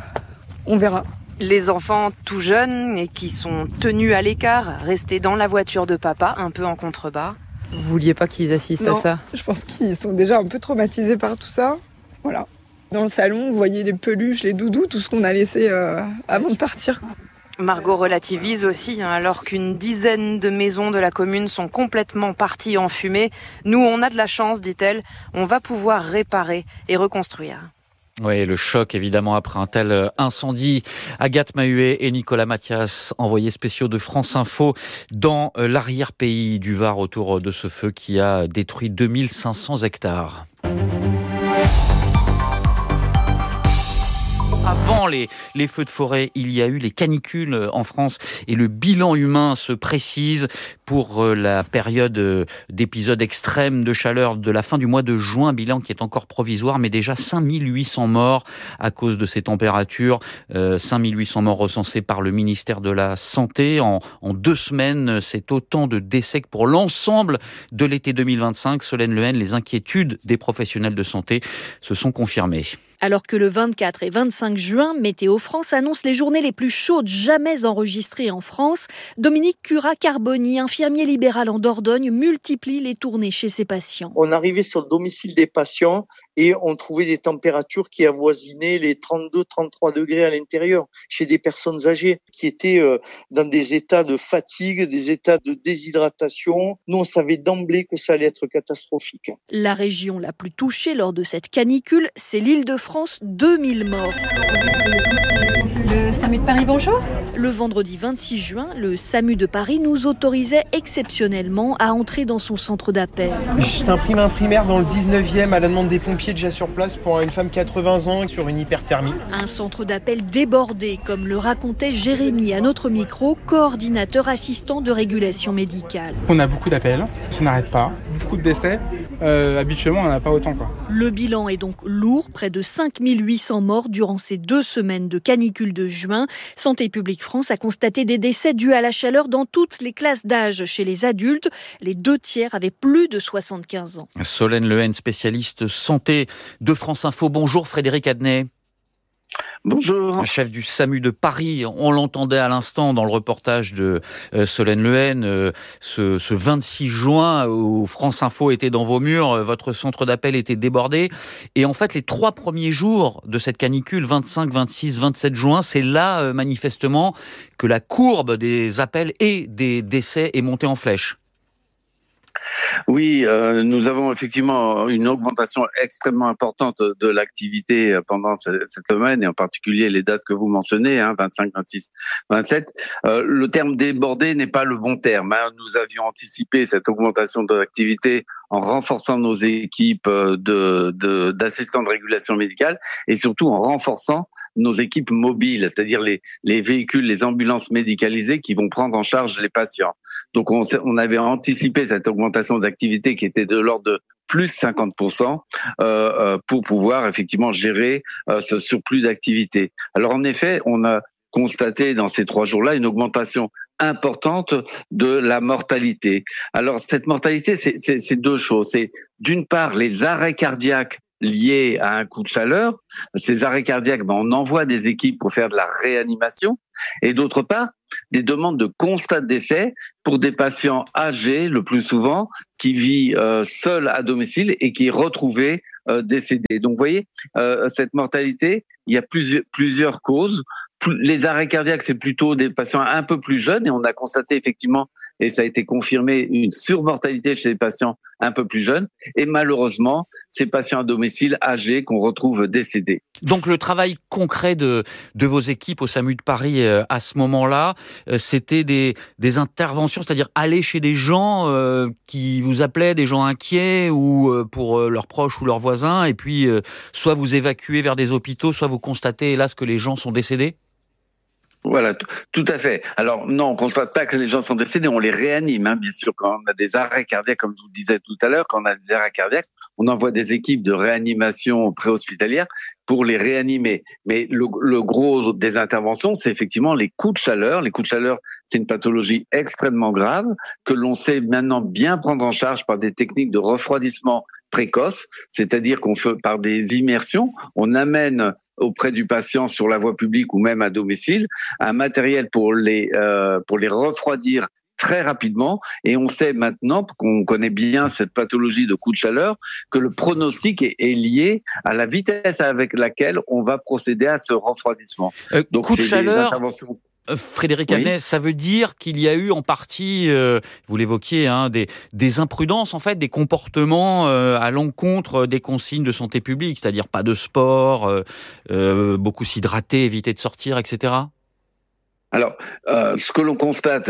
verra. Les enfants tout jeunes et qui sont tenus à l'écart, restés dans la voiture de papa, un peu en contrebas. Vous vouliez pas qu'ils assistent à ça ? Je pense qu'ils sont déjà un peu traumatisés par tout ça. Voilà. Dans le salon, vous voyez les peluches, les doudous, tout ce qu'on a laissé avant de partir. Margot relativise aussi, alors qu'une dizaine de maisons de la commune sont complètement parties en fumée. Nous, on a de la chance, dit-elle. On va pouvoir réparer et reconstruire. Oui, le choc évidemment après un tel incendie. Agathe Mahuet et Nicolas Mathias, envoyés spéciaux de France Info dans l'arrière-pays du Var autour de ce feu qui a détruit 2500 hectares. Avant les feux de forêt, il y a eu les canicules en France et le bilan humain se précise pour la période d'épisodes extrêmes de chaleur de la fin du mois de juin. Bilan qui est encore provisoire, mais déjà 5800 morts à cause de ces températures. 5800 morts recensés par le ministère de la Santé. En 2 semaines, c'est autant de décès que pour l'ensemble de l'été 2025. Solène Lehen, les inquiétudes des professionnels de santé se sont confirmées. Alors que le 24 et 25 juin, Météo France annonce les journées les plus chaudes jamais enregistrées en France. Dominique Curat-Carboni, infirmier libéral en Dordogne, multiplie les tournées chez ses patients. On arrivait sur le domicile des patients et on trouvait des températures qui avoisinaient les 32-33 degrés à l'intérieur chez des personnes âgées qui étaient dans des états de fatigue, des états de déshydratation. Nous, on savait d'emblée que ça allait être catastrophique. La région la plus touchée lors de cette canicule, c'est l'Île-de-France, 2000 morts. Le SAMU de Paris, bonjour. Le vendredi 26 juin, le SAMU de Paris nous autorisait exceptionnellement à entrer dans son centre d'appel. Je t'imprime un primaire dans le 19e à la demande des pompiers déjà sur place pour une femme 80 ans sur une hyperthermie. Un centre d'appel débordé, comme le racontait Jérémy à notre micro, coordinateur assistant de régulation médicale. On a beaucoup d'appels, ça n'arrête pas, beaucoup de décès. Habituellement, on n'en a pas autant, quoi. Le bilan est donc lourd, près de 5800 morts durant ces 2 semaines de canicule de juin. Santé publique France a constaté des décès dus à la chaleur dans toutes les classes d'âge. Chez les adultes, les 2/3 avaient plus de 75 ans. Solène Lehen, spécialiste santé de France Info. Bonjour Frédéric Adnet. Bonjour. Chef du SAMU de Paris, on l'entendait à l'instant dans le reportage de Solène Lehen, ce 26 juin où France Info était dans vos murs, votre centre d'appel était débordé. Et en fait, les 3 premiers jours de cette canicule, 25, 26, 27 juin, c'est là manifestement que la courbe des appels et des décès est montée en flèche. Oui, nous avons effectivement une augmentation extrêmement importante de l'activité pendant cette semaine, et en particulier les dates que vous mentionnez, 25, 26, 27. Le terme débordé n'est pas le bon terme. Nous avions anticipé cette augmentation de l'activité en renforçant nos équipes d'assistants de régulation médicale et surtout en renforçant nos équipes mobiles, c'est-à-dire les véhicules, les ambulances médicalisées qui vont prendre en charge les patients. Donc on avait anticipé cette augmentation d'activité qui était de l'ordre de plus 50% pour pouvoir effectivement gérer ce surplus d'activité. Alors en effet, on a constaté dans ces 3 jours-là une augmentation importante de la mortalité. Alors cette mortalité, c'est 2 choses. C'est d'une part les arrêts cardiaques liés à un coup de chaleur. Ces arrêts cardiaques, on envoie des équipes pour faire de la réanimation. Et d'autre part, des demandes de constat de décès pour des patients âgés, le plus souvent, qui vivent seuls à domicile et qui est retrouvé décédé. Donc vous voyez, cette mortalité, il y a plusieurs causes. Les arrêts cardiaques, c'est plutôt des patients un peu plus jeunes, et on a constaté effectivement, et ça a été confirmé, une surmortalité chez les patients un peu plus jeunes, et malheureusement, ces patients à domicile âgés qu'on retrouve décédés. Donc le travail concret de vos équipes au SAMU de Paris à ce moment-là, c'était des interventions, c'est-à-dire aller chez des gens qui vous appelaient, des gens inquiets ou pour leurs proches ou leurs voisins, et puis soit vous évacuer vers des hôpitaux, soit vous constatez hélas que les gens sont décédés? Voilà, tout à fait. Alors non, on constate pas que les gens sont décédés, on les réanime, bien sûr. Quand on a des arrêts cardiaques, comme je vous le disais tout à l'heure, quand on a des arrêts cardiaques, on envoie des équipes de réanimation préhospitalière pour les réanimer. Mais le gros des interventions, c'est effectivement les coups de chaleur. Les coups de chaleur, c'est une pathologie extrêmement grave que l'on sait maintenant bien prendre en charge par des techniques de refroidissement précoce, c'est-à-dire qu'on fait par des immersions, on amène auprès du patient sur la voie publique ou même à domicile un matériel pour les refroidir très rapidement, et on sait maintenant qu'on connaît bien cette pathologie de coup de chaleur que le pronostic est lié à la vitesse avec laquelle on va procéder à ce refroidissement. Donc coup de chaleur, Frédéric Adnet, ça veut dire qu'il y a eu en partie, vous l'évoquiez, des imprudences, en fait, des comportements à l'encontre des consignes de santé publique, c'est-à-dire pas de sport, beaucoup s'hydrater, éviter de sortir, etc. Alors, ce que l'on constate,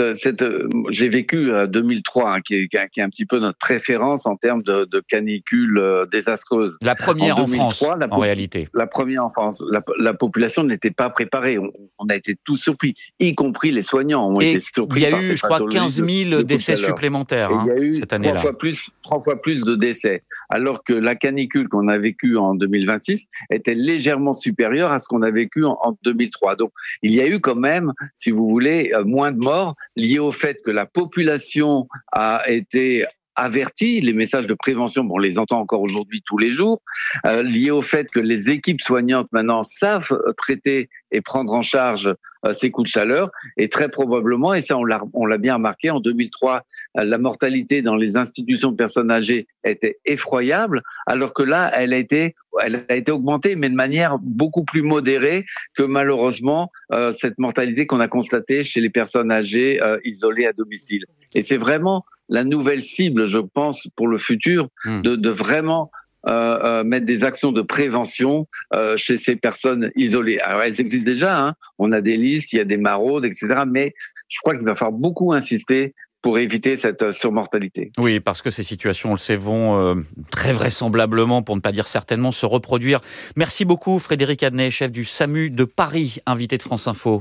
j'ai vécu 2003, qui est un petit peu notre référence en termes de canicule désastreuse. La première en France, en réalité. La première en France. La population n'était pas préparée. On a été tous surpris, y compris les soignants ont été surpris. Il y a eu, je crois, 15 000 décès supplémentaires cette année-là. 3 fois plus de décès. Alors que la canicule qu'on a vécue en 2026 était légèrement supérieure à ce qu'on a vécu en 2003. Donc, il y a eu quand même, si vous voulez, moins de morts liés au fait que la population a été avertis, les messages de prévention, on les entend encore aujourd'hui tous les jours, liés au fait que les équipes soignantes maintenant savent traiter et prendre en charge ces coups de chaleur, et très probablement, et ça on l'a bien remarqué, en 2003, la mortalité dans les institutions de personnes âgées était effroyable, alors que là, elle a été augmentée, mais de manière beaucoup plus modérée que malheureusement cette mortalité qu'on a constatée chez les personnes âgées isolées à domicile. Et c'est vraiment la nouvelle cible, je pense, pour le futur, de vraiment mettre des actions de prévention chez ces personnes isolées. Alors elles existent déjà, on a des listes, il y a des maraudes, etc. Mais je crois qu'il va falloir beaucoup insister pour éviter cette surmortalité. Oui, parce que ces situations, on le sait, vont très vraisemblablement, pour ne pas dire certainement, se reproduire. Merci beaucoup Frédéric Adnet, chef du SAMU de Paris, invité de France Info.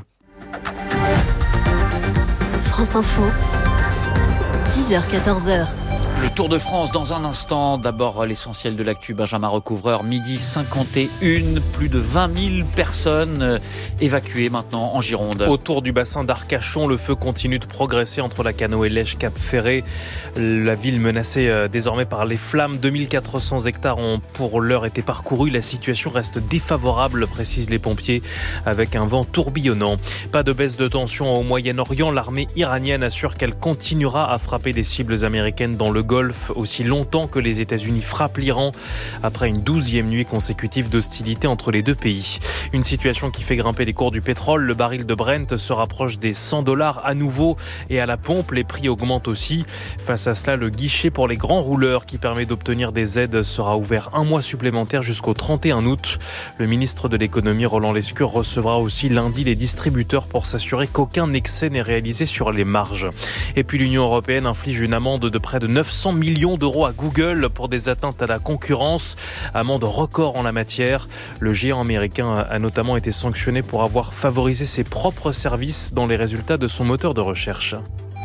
France Info, 10h-14h. Le Tour de France dans un instant. D'abord l'essentiel de l'actu, Benjamin Recouvreur, 12h51. Plus de 20 000 personnes évacuées maintenant en Gironde. Autour du bassin d'Arcachon, le feu continue de progresser entre Lacanau et Lège-Cap-Ferré. La ville menacée désormais par les flammes. 2400 hectares ont pour l'heure été parcourus. La situation reste défavorable, précisent les pompiers, avec un vent tourbillonnant. Pas de baisse de tension au Moyen-Orient. L'armée iranienne assure qu'elle continuera à frapper des cibles américaines dans le Golfe aussi longtemps que les États-Unis frappent l'Iran, après une 12e nuit consécutive d'hostilité entre les deux pays. Une situation qui fait grimper les cours du pétrole. Le baril de Brent se rapproche des $100 à nouveau et à la pompe, les prix augmentent aussi. Face à cela, le guichet pour les grands rouleurs qui permet d'obtenir des aides sera ouvert un mois supplémentaire jusqu'au 31 août. Le ministre de l'économie, Roland Lescure, recevra aussi lundi les distributeurs pour s'assurer qu'aucun excès n'est réalisé sur les marges. Et puis l'Union européenne inflige une amende de près de 900 millions d'euros à Google pour des atteintes à la concurrence. Amende record en la matière. Le géant américain a notamment été sanctionné pour avoir favorisé ses propres services dans les résultats de son moteur de recherche.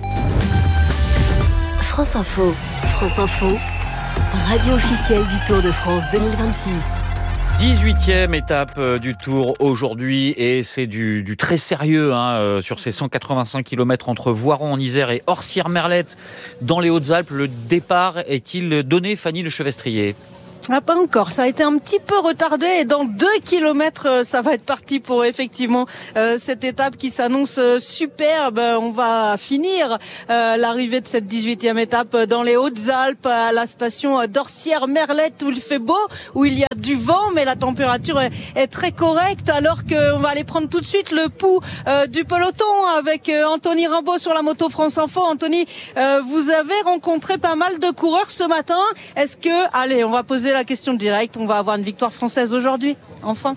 France Info. France Info. Radio officielle du Tour de France 2026. 18e étape du Tour aujourd'hui et c'est du très sérieux sur ces 185 km entre Voiron en Isère et Orsières-Merlette dans les Hautes-Alpes. Le départ est-il donné, Fanny Le Chevestrier ? Ah, pas encore, ça a été un petit peu retardé et dans 2 kilomètres ça va être parti pour effectivement cette étape qui s'annonce superbe. On va finir l'arrivée de cette 18e étape dans les Hautes-Alpes à la station d'Orsières-Merlette où il fait beau, où il y a du vent mais la température est très correcte, alors qu'on va aller prendre tout de suite le pouls du peloton avec Anthony Rimbaud sur la moto France Info. Anthony, vous avez rencontré pas mal de coureurs ce matin. Est-ce que, allez, on va poser la question directe, on va avoir une victoire française aujourd'hui, enfin?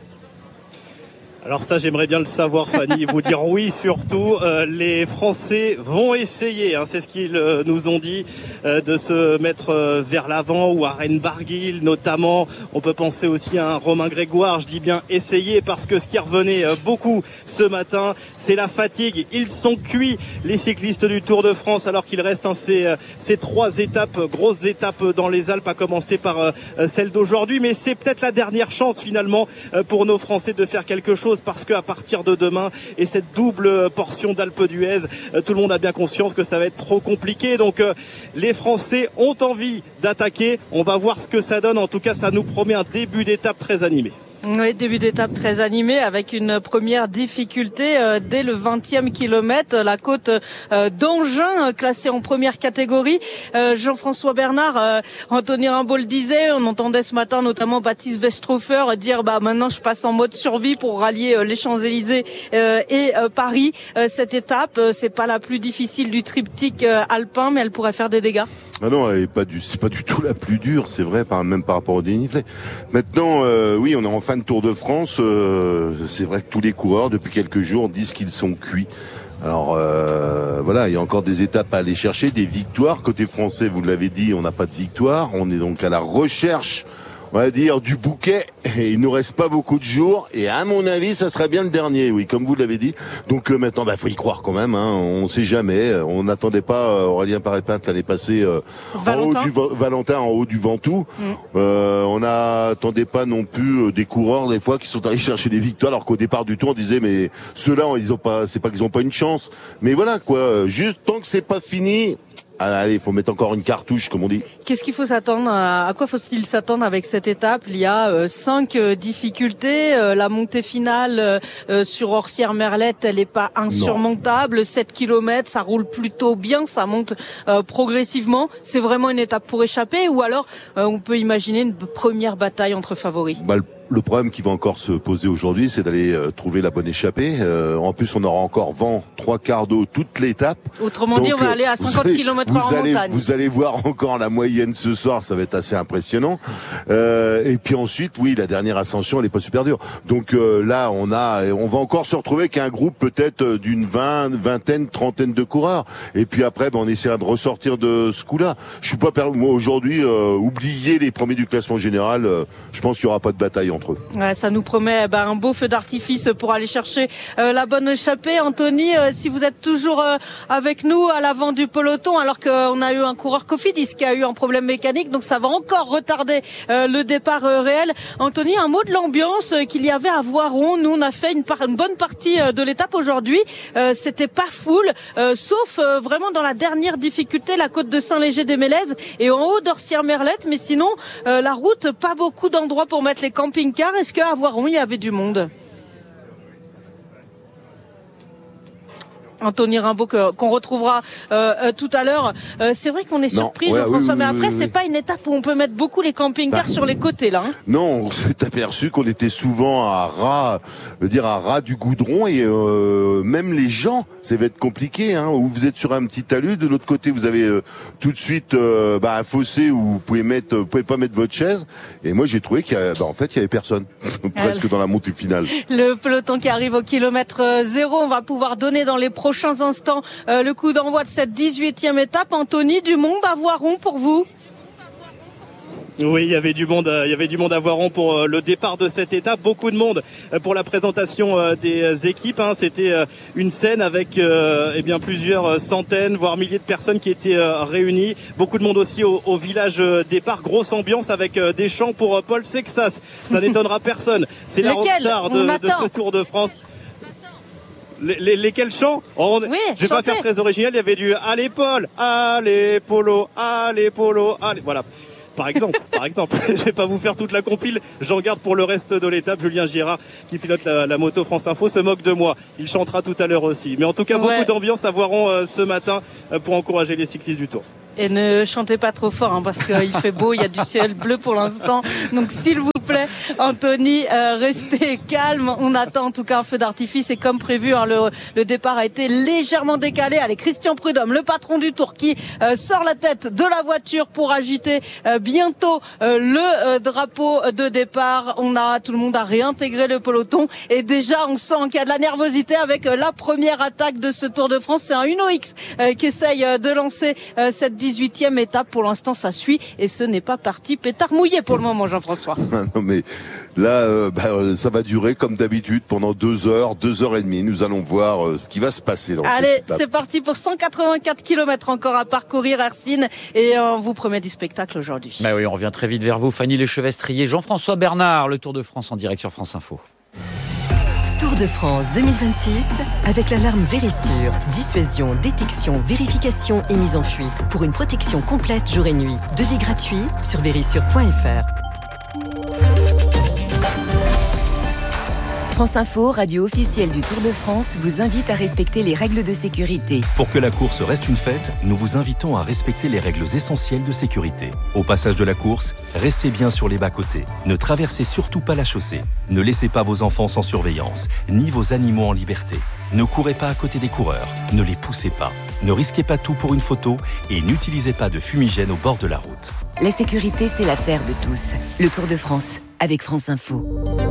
Alors ça, j'aimerais bien le savoir, Fanny, et vous dire oui surtout. Les Français vont essayer, c'est ce qu'ils nous ont dit, de se mettre vers l'avant, ou à Rennes-Barguil notamment. On peut penser aussi à un Romain Grégoire, je dis bien essayer, parce que ce qui revenait beaucoup ce matin, c'est la fatigue. Ils sont cuits, les cyclistes du Tour de France, alors qu'il reste ces 3 étapes, grosses étapes dans les Alpes, à commencer par celle d'aujourd'hui. Mais c'est peut-être la dernière chance finalement pour nos Français de faire quelque chose, parce qu'à partir de demain et cette double portion d'Alpe d'Huez, tout le monde a bien conscience que ça va être trop compliqué. Donc les Français ont envie d'attaquer. On va voir ce que ça donne. En tout cas, ça nous promet un début d'étape très animé. Oui, début d'étape très animé avec une première difficulté dès le 20e kilomètre, la côte d'Angin classée en première catégorie. Jean-François Bernard, Anthony Rimbaud le disait, on entendait ce matin notamment Baptiste Westhofer dire maintenant je passe en mode survie pour rallier les Champs-Élysées et Paris. Cette étape, c'est pas la plus difficile du triptyque alpin, mais elle pourrait faire des dégâts. Ah non, c'est pas du tout la plus dure, c'est vrai, même par rapport au dénivelé. Maintenant, oui, on est en fin de Tour de France. C'est vrai que tous les coureurs, depuis quelques jours, disent qu'ils sont cuits. Alors voilà, il y a encore des étapes à aller chercher, des victoires. Côté français, vous l'avez dit, on n'a pas de victoire. On est donc à la recherche, on va dire, du bouquet. Et il nous reste pas beaucoup de jours. Et à mon avis, ça serait bien le dernier, oui, comme vous l'avez dit. Donc maintenant, faut y croire quand même. On sait jamais. On n'attendait pas Aurélien Paré-Pinte l'année passée Valentin en haut du Ventoux. On n'attendait pas non plus des coureurs des fois qui sont allés chercher des victoires, alors qu'au départ du tour on disait mais ceux-là c'est pas qu'ils ont pas une chance. Mais voilà quoi. Juste tant que c'est pas fini. Allez, il faut mettre encore une cartouche, comme on dit. Qu'est-ce qu'il faut s'attendre à quoi faut-il s'attendre avec cette étape? Il y a 5 difficultés. La montée finale sur Orsières-Merlette, elle n'est pas insurmontable. Non. 7 km, ça roule plutôt bien, ça monte progressivement. C'est vraiment une étape pour échapper, ou alors on peut imaginer une première bataille entre favoris? Le problème qui va encore se poser aujourd'hui, c'est d'aller trouver la bonne échappée. En plus, on aura encore vent 3/4 d'eau toute l'étape. Autrement dit, on va aller à 50 km/h en montagne. Vous allez voir encore la moyenne ce soir, ça va être assez impressionnant. Et puis ensuite, oui, la dernière ascension, elle est pas super dure. Donc là, on va encore se retrouver qu'un groupe peut-être d'une vingtaine, trentaine de coureurs. Et puis après, on essaiera de ressortir de ce coup-là. Je suis pas moi aujourd'hui oublier les premiers du classement général. Je pense qu'il y aura pas de bataille en entre eux. Ouais, ça nous promet un beau feu d'artifice pour aller chercher la bonne échappée. Anthony, si vous êtes toujours avec nous à l'avant du peloton, alors qu'on a eu un coureur Cofidis qui a eu un problème mécanique, donc ça va encore retarder le départ réel. Anthony, un mot de l'ambiance qu'il y avait à Voiron. Nous, on a fait une bonne partie de l'étape aujourd'hui. C'était pas full, sauf vraiment dans la dernière difficulté, la côte de Saint-Léger-des-Mélèzes et en haut d'Orsières-Merlette. Mais sinon, la route, pas beaucoup d'endroits pour mettre les camping-cars. Est-ce qu'à Voiron, il y avait du monde ? Anthony Rimbaud qu'on retrouvera tout à l'heure. C'est vrai qu'on est surpris, Jean-François, mais après c'est pas une étape où on peut mettre beaucoup les camping-cars sur les côtés là. Hein. Non, on s'est aperçu qu'on était souvent à ras du goudron et même les gens, ça va être compliqué. Hein, où vous êtes sur un petit talus, de l'autre côté vous avez tout de suite un fossé où vous pouvez pas mettre votre chaise. Et moi j'ai trouvé qu'il y avait personne, presque dans la montée finale. Le peloton qui arrive au kilomètre 0, on va pouvoir donner dans les prochains instants le coup d'envoi de cette 18e étape. Anthony, du monde à Voiron pour vous? Oui, il y avait du monde à Voiron pour le départ de cette étape. Beaucoup de monde pour la présentation des équipes. Hein. C'était une scène avec plusieurs centaines, voire milliers de personnes qui étaient réunies. Beaucoup de monde aussi au village départ. Grosse ambiance avec des chants pour Paul Sexas. Ça n'étonnera personne. C'est la rockstar de ce Tour de France. Lesquels chants? Je vais pas faire très original. Il y avait du allez Paul, allez Polo, allez Polo, allez. Voilà. Par exemple. Je vais pas vous faire toute la compile. J'en garde pour le reste de l'étape. Julien Girard, qui pilote la moto France Info, se moque de moi. Il chantera tout à l'heure aussi. Mais en tout cas, beaucoup d'ambiance à Voiron ce matin pour encourager les cyclistes du Tour. Et ne chantez pas trop fort, hein, parce qu'il fait beau, il y a du ciel bleu pour l'instant. Donc s'il vous plaît, Anthony, restez calme. On attend en tout cas un feu d'artifice et comme prévu, hein, le départ a été légèrement décalé. Allez, Christian Prudhomme, le patron du Tour, qui sort la tête de la voiture pour agiter bientôt le drapeau de départ. Tout le monde a réintégré le peloton et déjà on sent qu'il y a de la nervosité avec la première attaque de ce Tour de France. C'est un Uno X qui essaye de lancer cette 18e étape. Pour l'instant, ça suit et ce n'est pas parti pétard mouillé pour le moment, Jean-François. Non, mais là, ça va durer comme d'habitude pendant 2 heures, 2 heures et demie. Nous allons voir ce qui va se passer dans cette étape. C'est parti pour 184 km encore à parcourir, Hercine, et on vous promet du spectacle aujourd'hui. Bah oui, on revient très vite vers vous, Fanny Lechevestrier, Jean-François Bernard, le Tour de France en direct sur France Info. Tour de France 2026 avec l'alarme Vérissure. Dissuasion, détection, vérification et mise en fuite. Pour une protection complète jour et nuit. Devis gratuit sur vérissure.fr. France Info, radio officielle du Tour de France, vous invite à respecter les règles de sécurité. Pour que la course reste une fête, nous vous invitons à respecter les règles essentielles de sécurité. Au passage de la course, restez bien sur les bas-côtés. Ne traversez surtout pas la chaussée. Ne laissez pas vos enfants sans surveillance, ni vos animaux en liberté. Ne courez pas à côté des coureurs. Ne les poussez pas. Ne risquez pas tout pour une photo et n'utilisez pas de fumigène au bord de la route. La sécurité, c'est l'affaire de tous. Le Tour de France, avec France Info.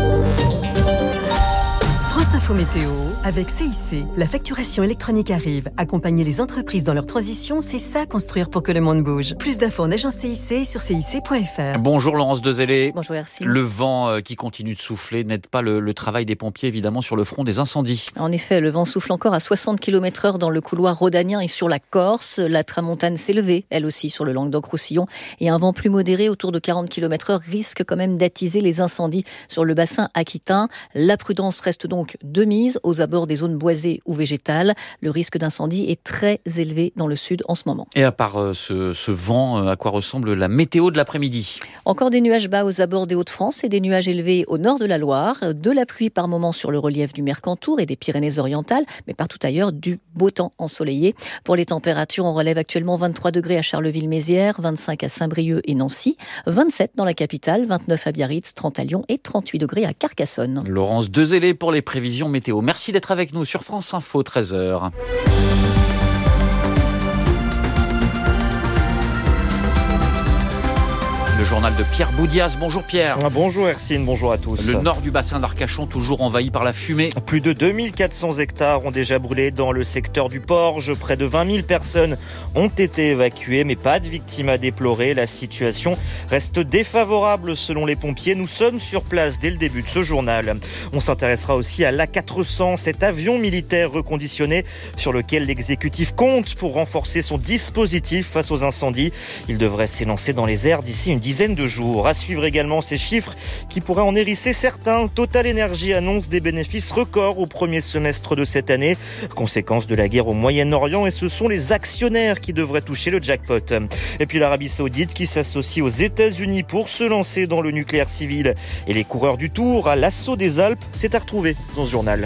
France Info Météo, avec CIC. La facturation électronique arrive. Accompagner les entreprises dans leur transition, c'est ça construire pour que le monde bouge. Plus d'infos en agence CIC sur cic.fr. Bonjour Laurence Dezellé. Bonjour Hercine. Le vent qui continue de souffler n'aide pas le travail des pompiers évidemment sur le front des incendies. En effet, le vent souffle encore à 60 km/h dans le couloir rhodanien et sur la Corse. La tramontane s'est levée, elle aussi, sur le Languedoc-Roussillon. Et un vent plus modéré, autour de 40 km/h, risque quand même d'attiser les incendies sur le bassin aquitain. La prudence reste donc de mise aux abords des zones boisées ou végétales. Le risque d'incendie est très élevé dans le sud en ce moment. Et à part ce vent, à quoi ressemble la météo de l'après-midi? Encore des nuages bas aux abords des Hauts-de-France et des nuages élevés au nord de la Loire. De la pluie par moments sur le relief du Mercantour et des Pyrénées-Orientales, mais partout ailleurs, du beau temps ensoleillé. Pour les températures, on relève actuellement 23 degrés à Charleville-Mézières, 25 à Saint-Brieuc et Nancy, 27 dans la capitale, 29 à Biarritz, 30 à Lyon et 38 degrés à Carcassonne. Laurence Dezellé pour les prévisions météo. Merci d'être avec nous sur France Info, 13h. Le journal de Pierre Boudias. Bonjour Pierre. Bonjour Hercine, bonjour à tous. Le nord du bassin d'Arcachon toujours envahi par la fumée. Plus de 2400 hectares ont déjà brûlé dans le secteur du Porge. Près de 20 000 personnes ont été évacuées, mais pas de victimes à déplorer. La situation reste défavorable selon les pompiers. Nous sommes sur place dès le début de ce journal. On s'intéressera aussi à l'A400, cet avion militaire reconditionné sur lequel l'exécutif compte pour renforcer son dispositif face aux incendies. Il devrait s'élancer dans les airs d'ici une dizaine de jours. À suivre également ces chiffres qui pourraient en hérisser certains. Total Energy annonce des bénéfices records au premier semestre de cette année, conséquence de la guerre au Moyen-Orient, et ce sont les actionnaires qui devraient toucher le jackpot. Et puis l'Arabie Saoudite qui s'associe aux États-Unis pour se lancer dans le nucléaire civil. Et les coureurs du Tour à l'assaut des Alpes, c'est à retrouver dans ce journal.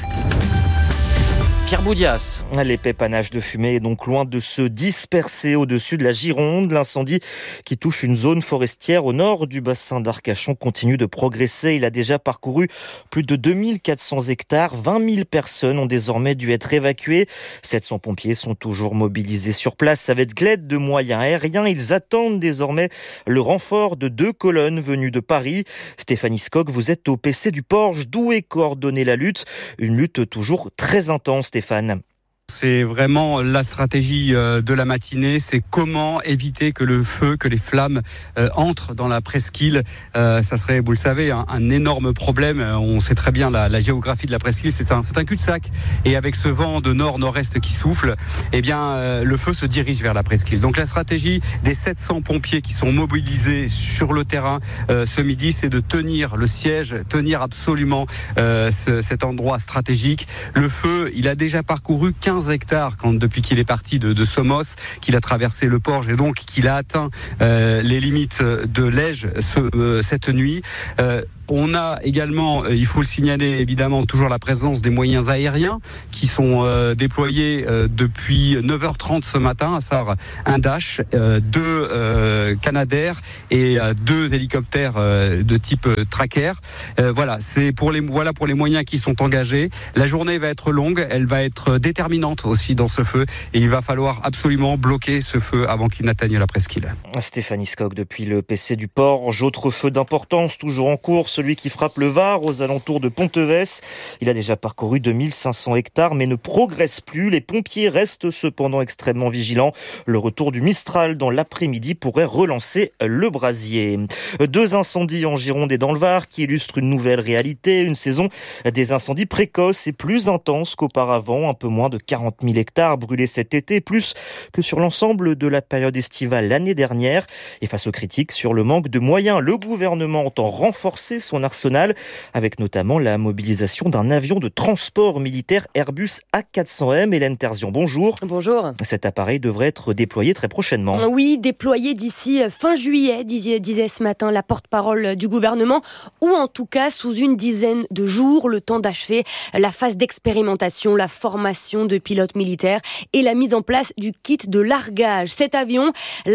Pierre Boudias. L'épais panache de fumée est donc loin de se disperser au-dessus de la Gironde. L'incendie qui touche une zone forestière au nord du bassin d'Arcachon continue de progresser. Il a déjà parcouru plus de 2400 hectares. 20 000 personnes ont désormais dû être évacuées. 700 pompiers sont toujours mobilisés sur place avec l'aide de moyens aériens. Ils attendent désormais le renfort de 2 colonnes venues de Paris. Stéphanie Skog, vous êtes au PC du Porge. D'où est coordonnée la lutte? Une lutte toujours très intense, Stéphane. C'est vraiment la stratégie de la matinée, c'est comment éviter que le feu, que les flammes entrent dans la presqu'île. Ça serait, vous le savez, un énorme problème. On sait très bien la géographie de la presqu'île, c'est un cul-de-sac. Et avec ce vent de nord-nord-est qui souffle, eh bien, le feu se dirige vers la presqu'île. Donc la stratégie des 700 pompiers qui sont mobilisés sur le terrain ce midi, c'est de tenir le siège, tenir absolument cet endroit stratégique. Le feu, il a déjà parcouru 15 hectares depuis qu'il est parti de Somos, qu'il a traversé le Porge et donc qu'il a atteint les limites de Lège cette nuit. On a également, il faut le signaler évidemment, toujours la présence des moyens aériens qui sont déployés depuis 9h30 ce matin, à savoir un Dash, 2 Canadair et 2 hélicoptères de type Tracker. Voilà pour les moyens qui sont engagés. La journée va être longue, elle va être déterminante aussi dans ce feu et il va falloir absolument bloquer ce feu avant qu'il n'atteigne la presqu'île. Stéphanie Skog depuis le PC du Porge. Autre feu d'importance toujours en cours, celui qui frappe le Var aux alentours de Ponteves. Il a déjà parcouru 2500 hectares mais ne progresse plus. Les pompiers restent cependant extrêmement vigilants. Le retour du Mistral dans l'après-midi pourrait relancer le brasier. 2 incendies en Gironde et dans le Var qui illustrent une nouvelle réalité. Une saison des incendies précoces et plus intense qu'auparavant. Un peu moins de 40 000 hectares brûlés cet été, plus que sur l'ensemble de la période estivale l'année dernière. Et face aux critiques sur le manque de moyens, le gouvernement entend renforcer son arsenal avec notamment la mobilisation d'un avion de transport militaire Airbus A400M. Hélène Terzian, bonjour. Bonjour. Cet appareil devrait être déployé très prochainement. Oui, déployé d'ici fin juillet, disait ce matin la porte-parole du gouvernement, ou en tout cas sous une dizaine de jours, le temps d'achever la phase d'expérimentation, la formation de pilotes militaires et la mise en place du kit de largage. Cet avion,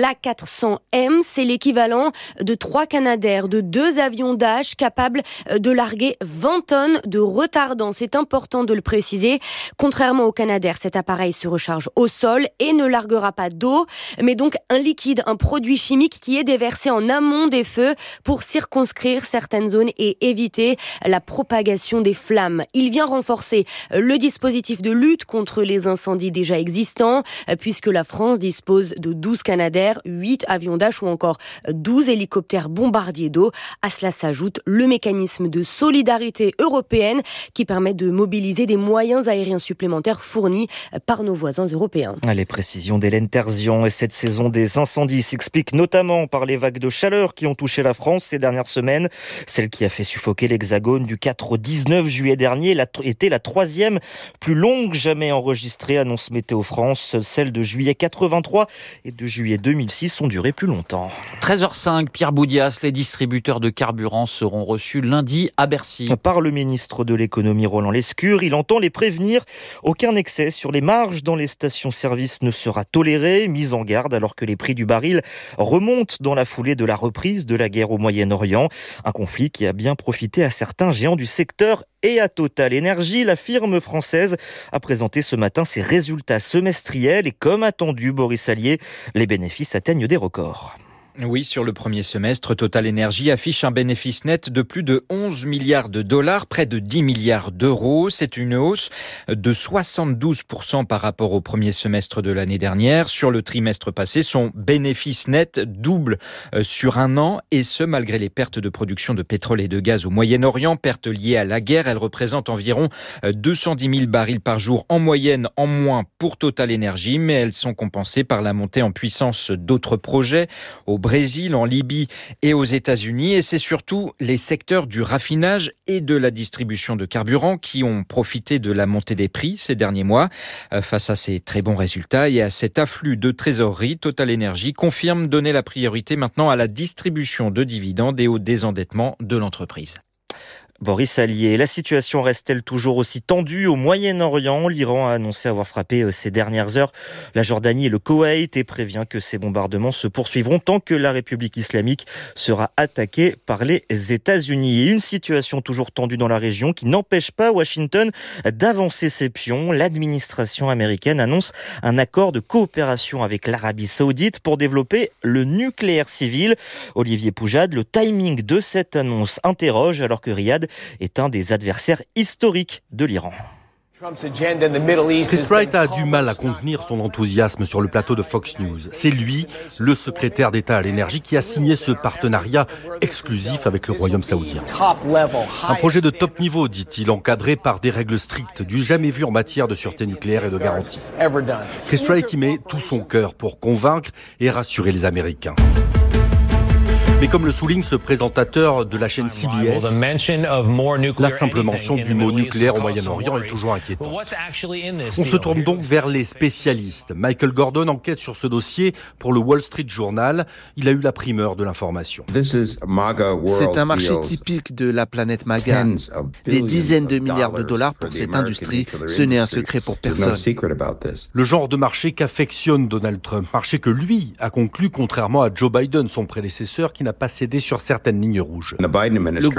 l'A400M, c'est l'équivalent de 3 Canadair, de 2 avions Dash capables de larguer 20 tonnes de retardant. C'est important de le préciser. Contrairement au Canadair, cet appareil se recharge au sol et ne larguera pas d'eau, mais donc un liquide, un produit chimique qui est déversé en amont des feux pour circonscrire certaines zones et éviter la propagation des flammes. Il vient renforcer le dispositif de lutte contre les incendies déjà existants, puisque la France dispose de 12 Canadair, 8 avions Dash ou encore 12 hélicoptères bombardiers d'eau. À cela s'ajoute le mécanisme de solidarité européenne qui permet de mobiliser des moyens aériens supplémentaires fournis par nos voisins européens. Les précisions d'Hélène Terzian. Et cette saison des incendies s'explique notamment par les vagues de chaleur qui ont touché la France ces dernières semaines. Celle qui a fait suffoquer l'Hexagone du 4 au 19 juillet dernier était la 3e plus longue jamais enregistrée, annonce Météo France. Celles de juillet 83 et de juillet 2006 ont duré plus longtemps. 13h05, Pierre Boudias, les distributeurs de carburant seront reçus lundi à Bercy. Par le ministre de l'économie Roland Lescure, il entend les prévenir. Aucun excès sur les marges dans les stations-service ne sera toléré. Mise en garde alors que les prix du baril remontent dans la foulée de la reprise de la guerre au Moyen-Orient. Un conflit qui a bien profité à certains géants du secteur et à Total Energy. La firme française a présenté ce matin ses résultats semestriels et comme attendu, Boris Allier, les bénéfices atteignent des records. Oui, sur le premier semestre, Total Energy affiche un bénéfice net de plus de 11 milliards de dollars, près de 10 milliards d'euros. C'est une hausse de 72% par rapport au premier semestre de l'année dernière. Sur le trimestre passé, son bénéfice net double sur un an, et ce malgré les pertes de production de pétrole et de gaz au Moyen-Orient, pertes liées à la guerre. Elles représentent environ 210 000 barils par jour en moyenne en moins pour Total Energy, mais elles sont compensées par la montée en puissance d'autres projets au Brésil, en Libye et aux États-Unis. Et c'est surtout les secteurs du raffinage et de la distribution de carburant qui ont profité de la montée des prix ces derniers mois. Face à ces très bons résultats et à cet afflux de trésorerie, Total Energy confirme donner la priorité maintenant à la distribution de dividendes et au désendettement de l'entreprise. Boris Allier, la situation reste-t-elle toujours aussi tendue au Moyen-Orient? L'Iran a annoncé avoir frappé ces dernières heures la Jordanie et le Koweït et prévient que ces bombardements se poursuivront tant que la République islamique sera attaquée par les États-Unis. Et une situation toujours tendue dans la région qui n'empêche pas Washington d'avancer ses pions. L'administration américaine annonce un accord de coopération avec l'Arabie Saoudite pour développer le nucléaire civil. Olivier Poujade, le timing de cette annonce interroge alors que Riyad est un des adversaires historiques de l'Iran. Chris Wright a du mal à contenir son enthousiasme sur le plateau de Fox News. C'est lui, le secrétaire d'État à l'énergie, qui a signé ce partenariat exclusif avec le Royaume saoudien. Un projet de top niveau, dit-il, encadré par des règles strictes, du jamais vu en matière de sûreté nucléaire et de garantie. Chris Wright y met tout son cœur pour convaincre et rassurer les Américains. Mais comme le souligne ce présentateur de la chaîne CBS, la simple mention du mot nucléaire au Moyen-Orient est toujours inquiétante. On se tourne donc vers les spécialistes. Michael Gordon enquête sur ce dossier pour le Wall Street Journal. Il a eu la primeur de l'information. C'est un marché typique de la planète MAGA. Des dizaines de milliards de dollars pour cette industrie. Ce n'est un secret pour personne. Le genre de marché qu'affectionne Donald Trump. Marché que lui a conclu, contrairement à Joe Biden, son prédécesseur, qui n'a pas cédé sur certaines lignes rouges. Le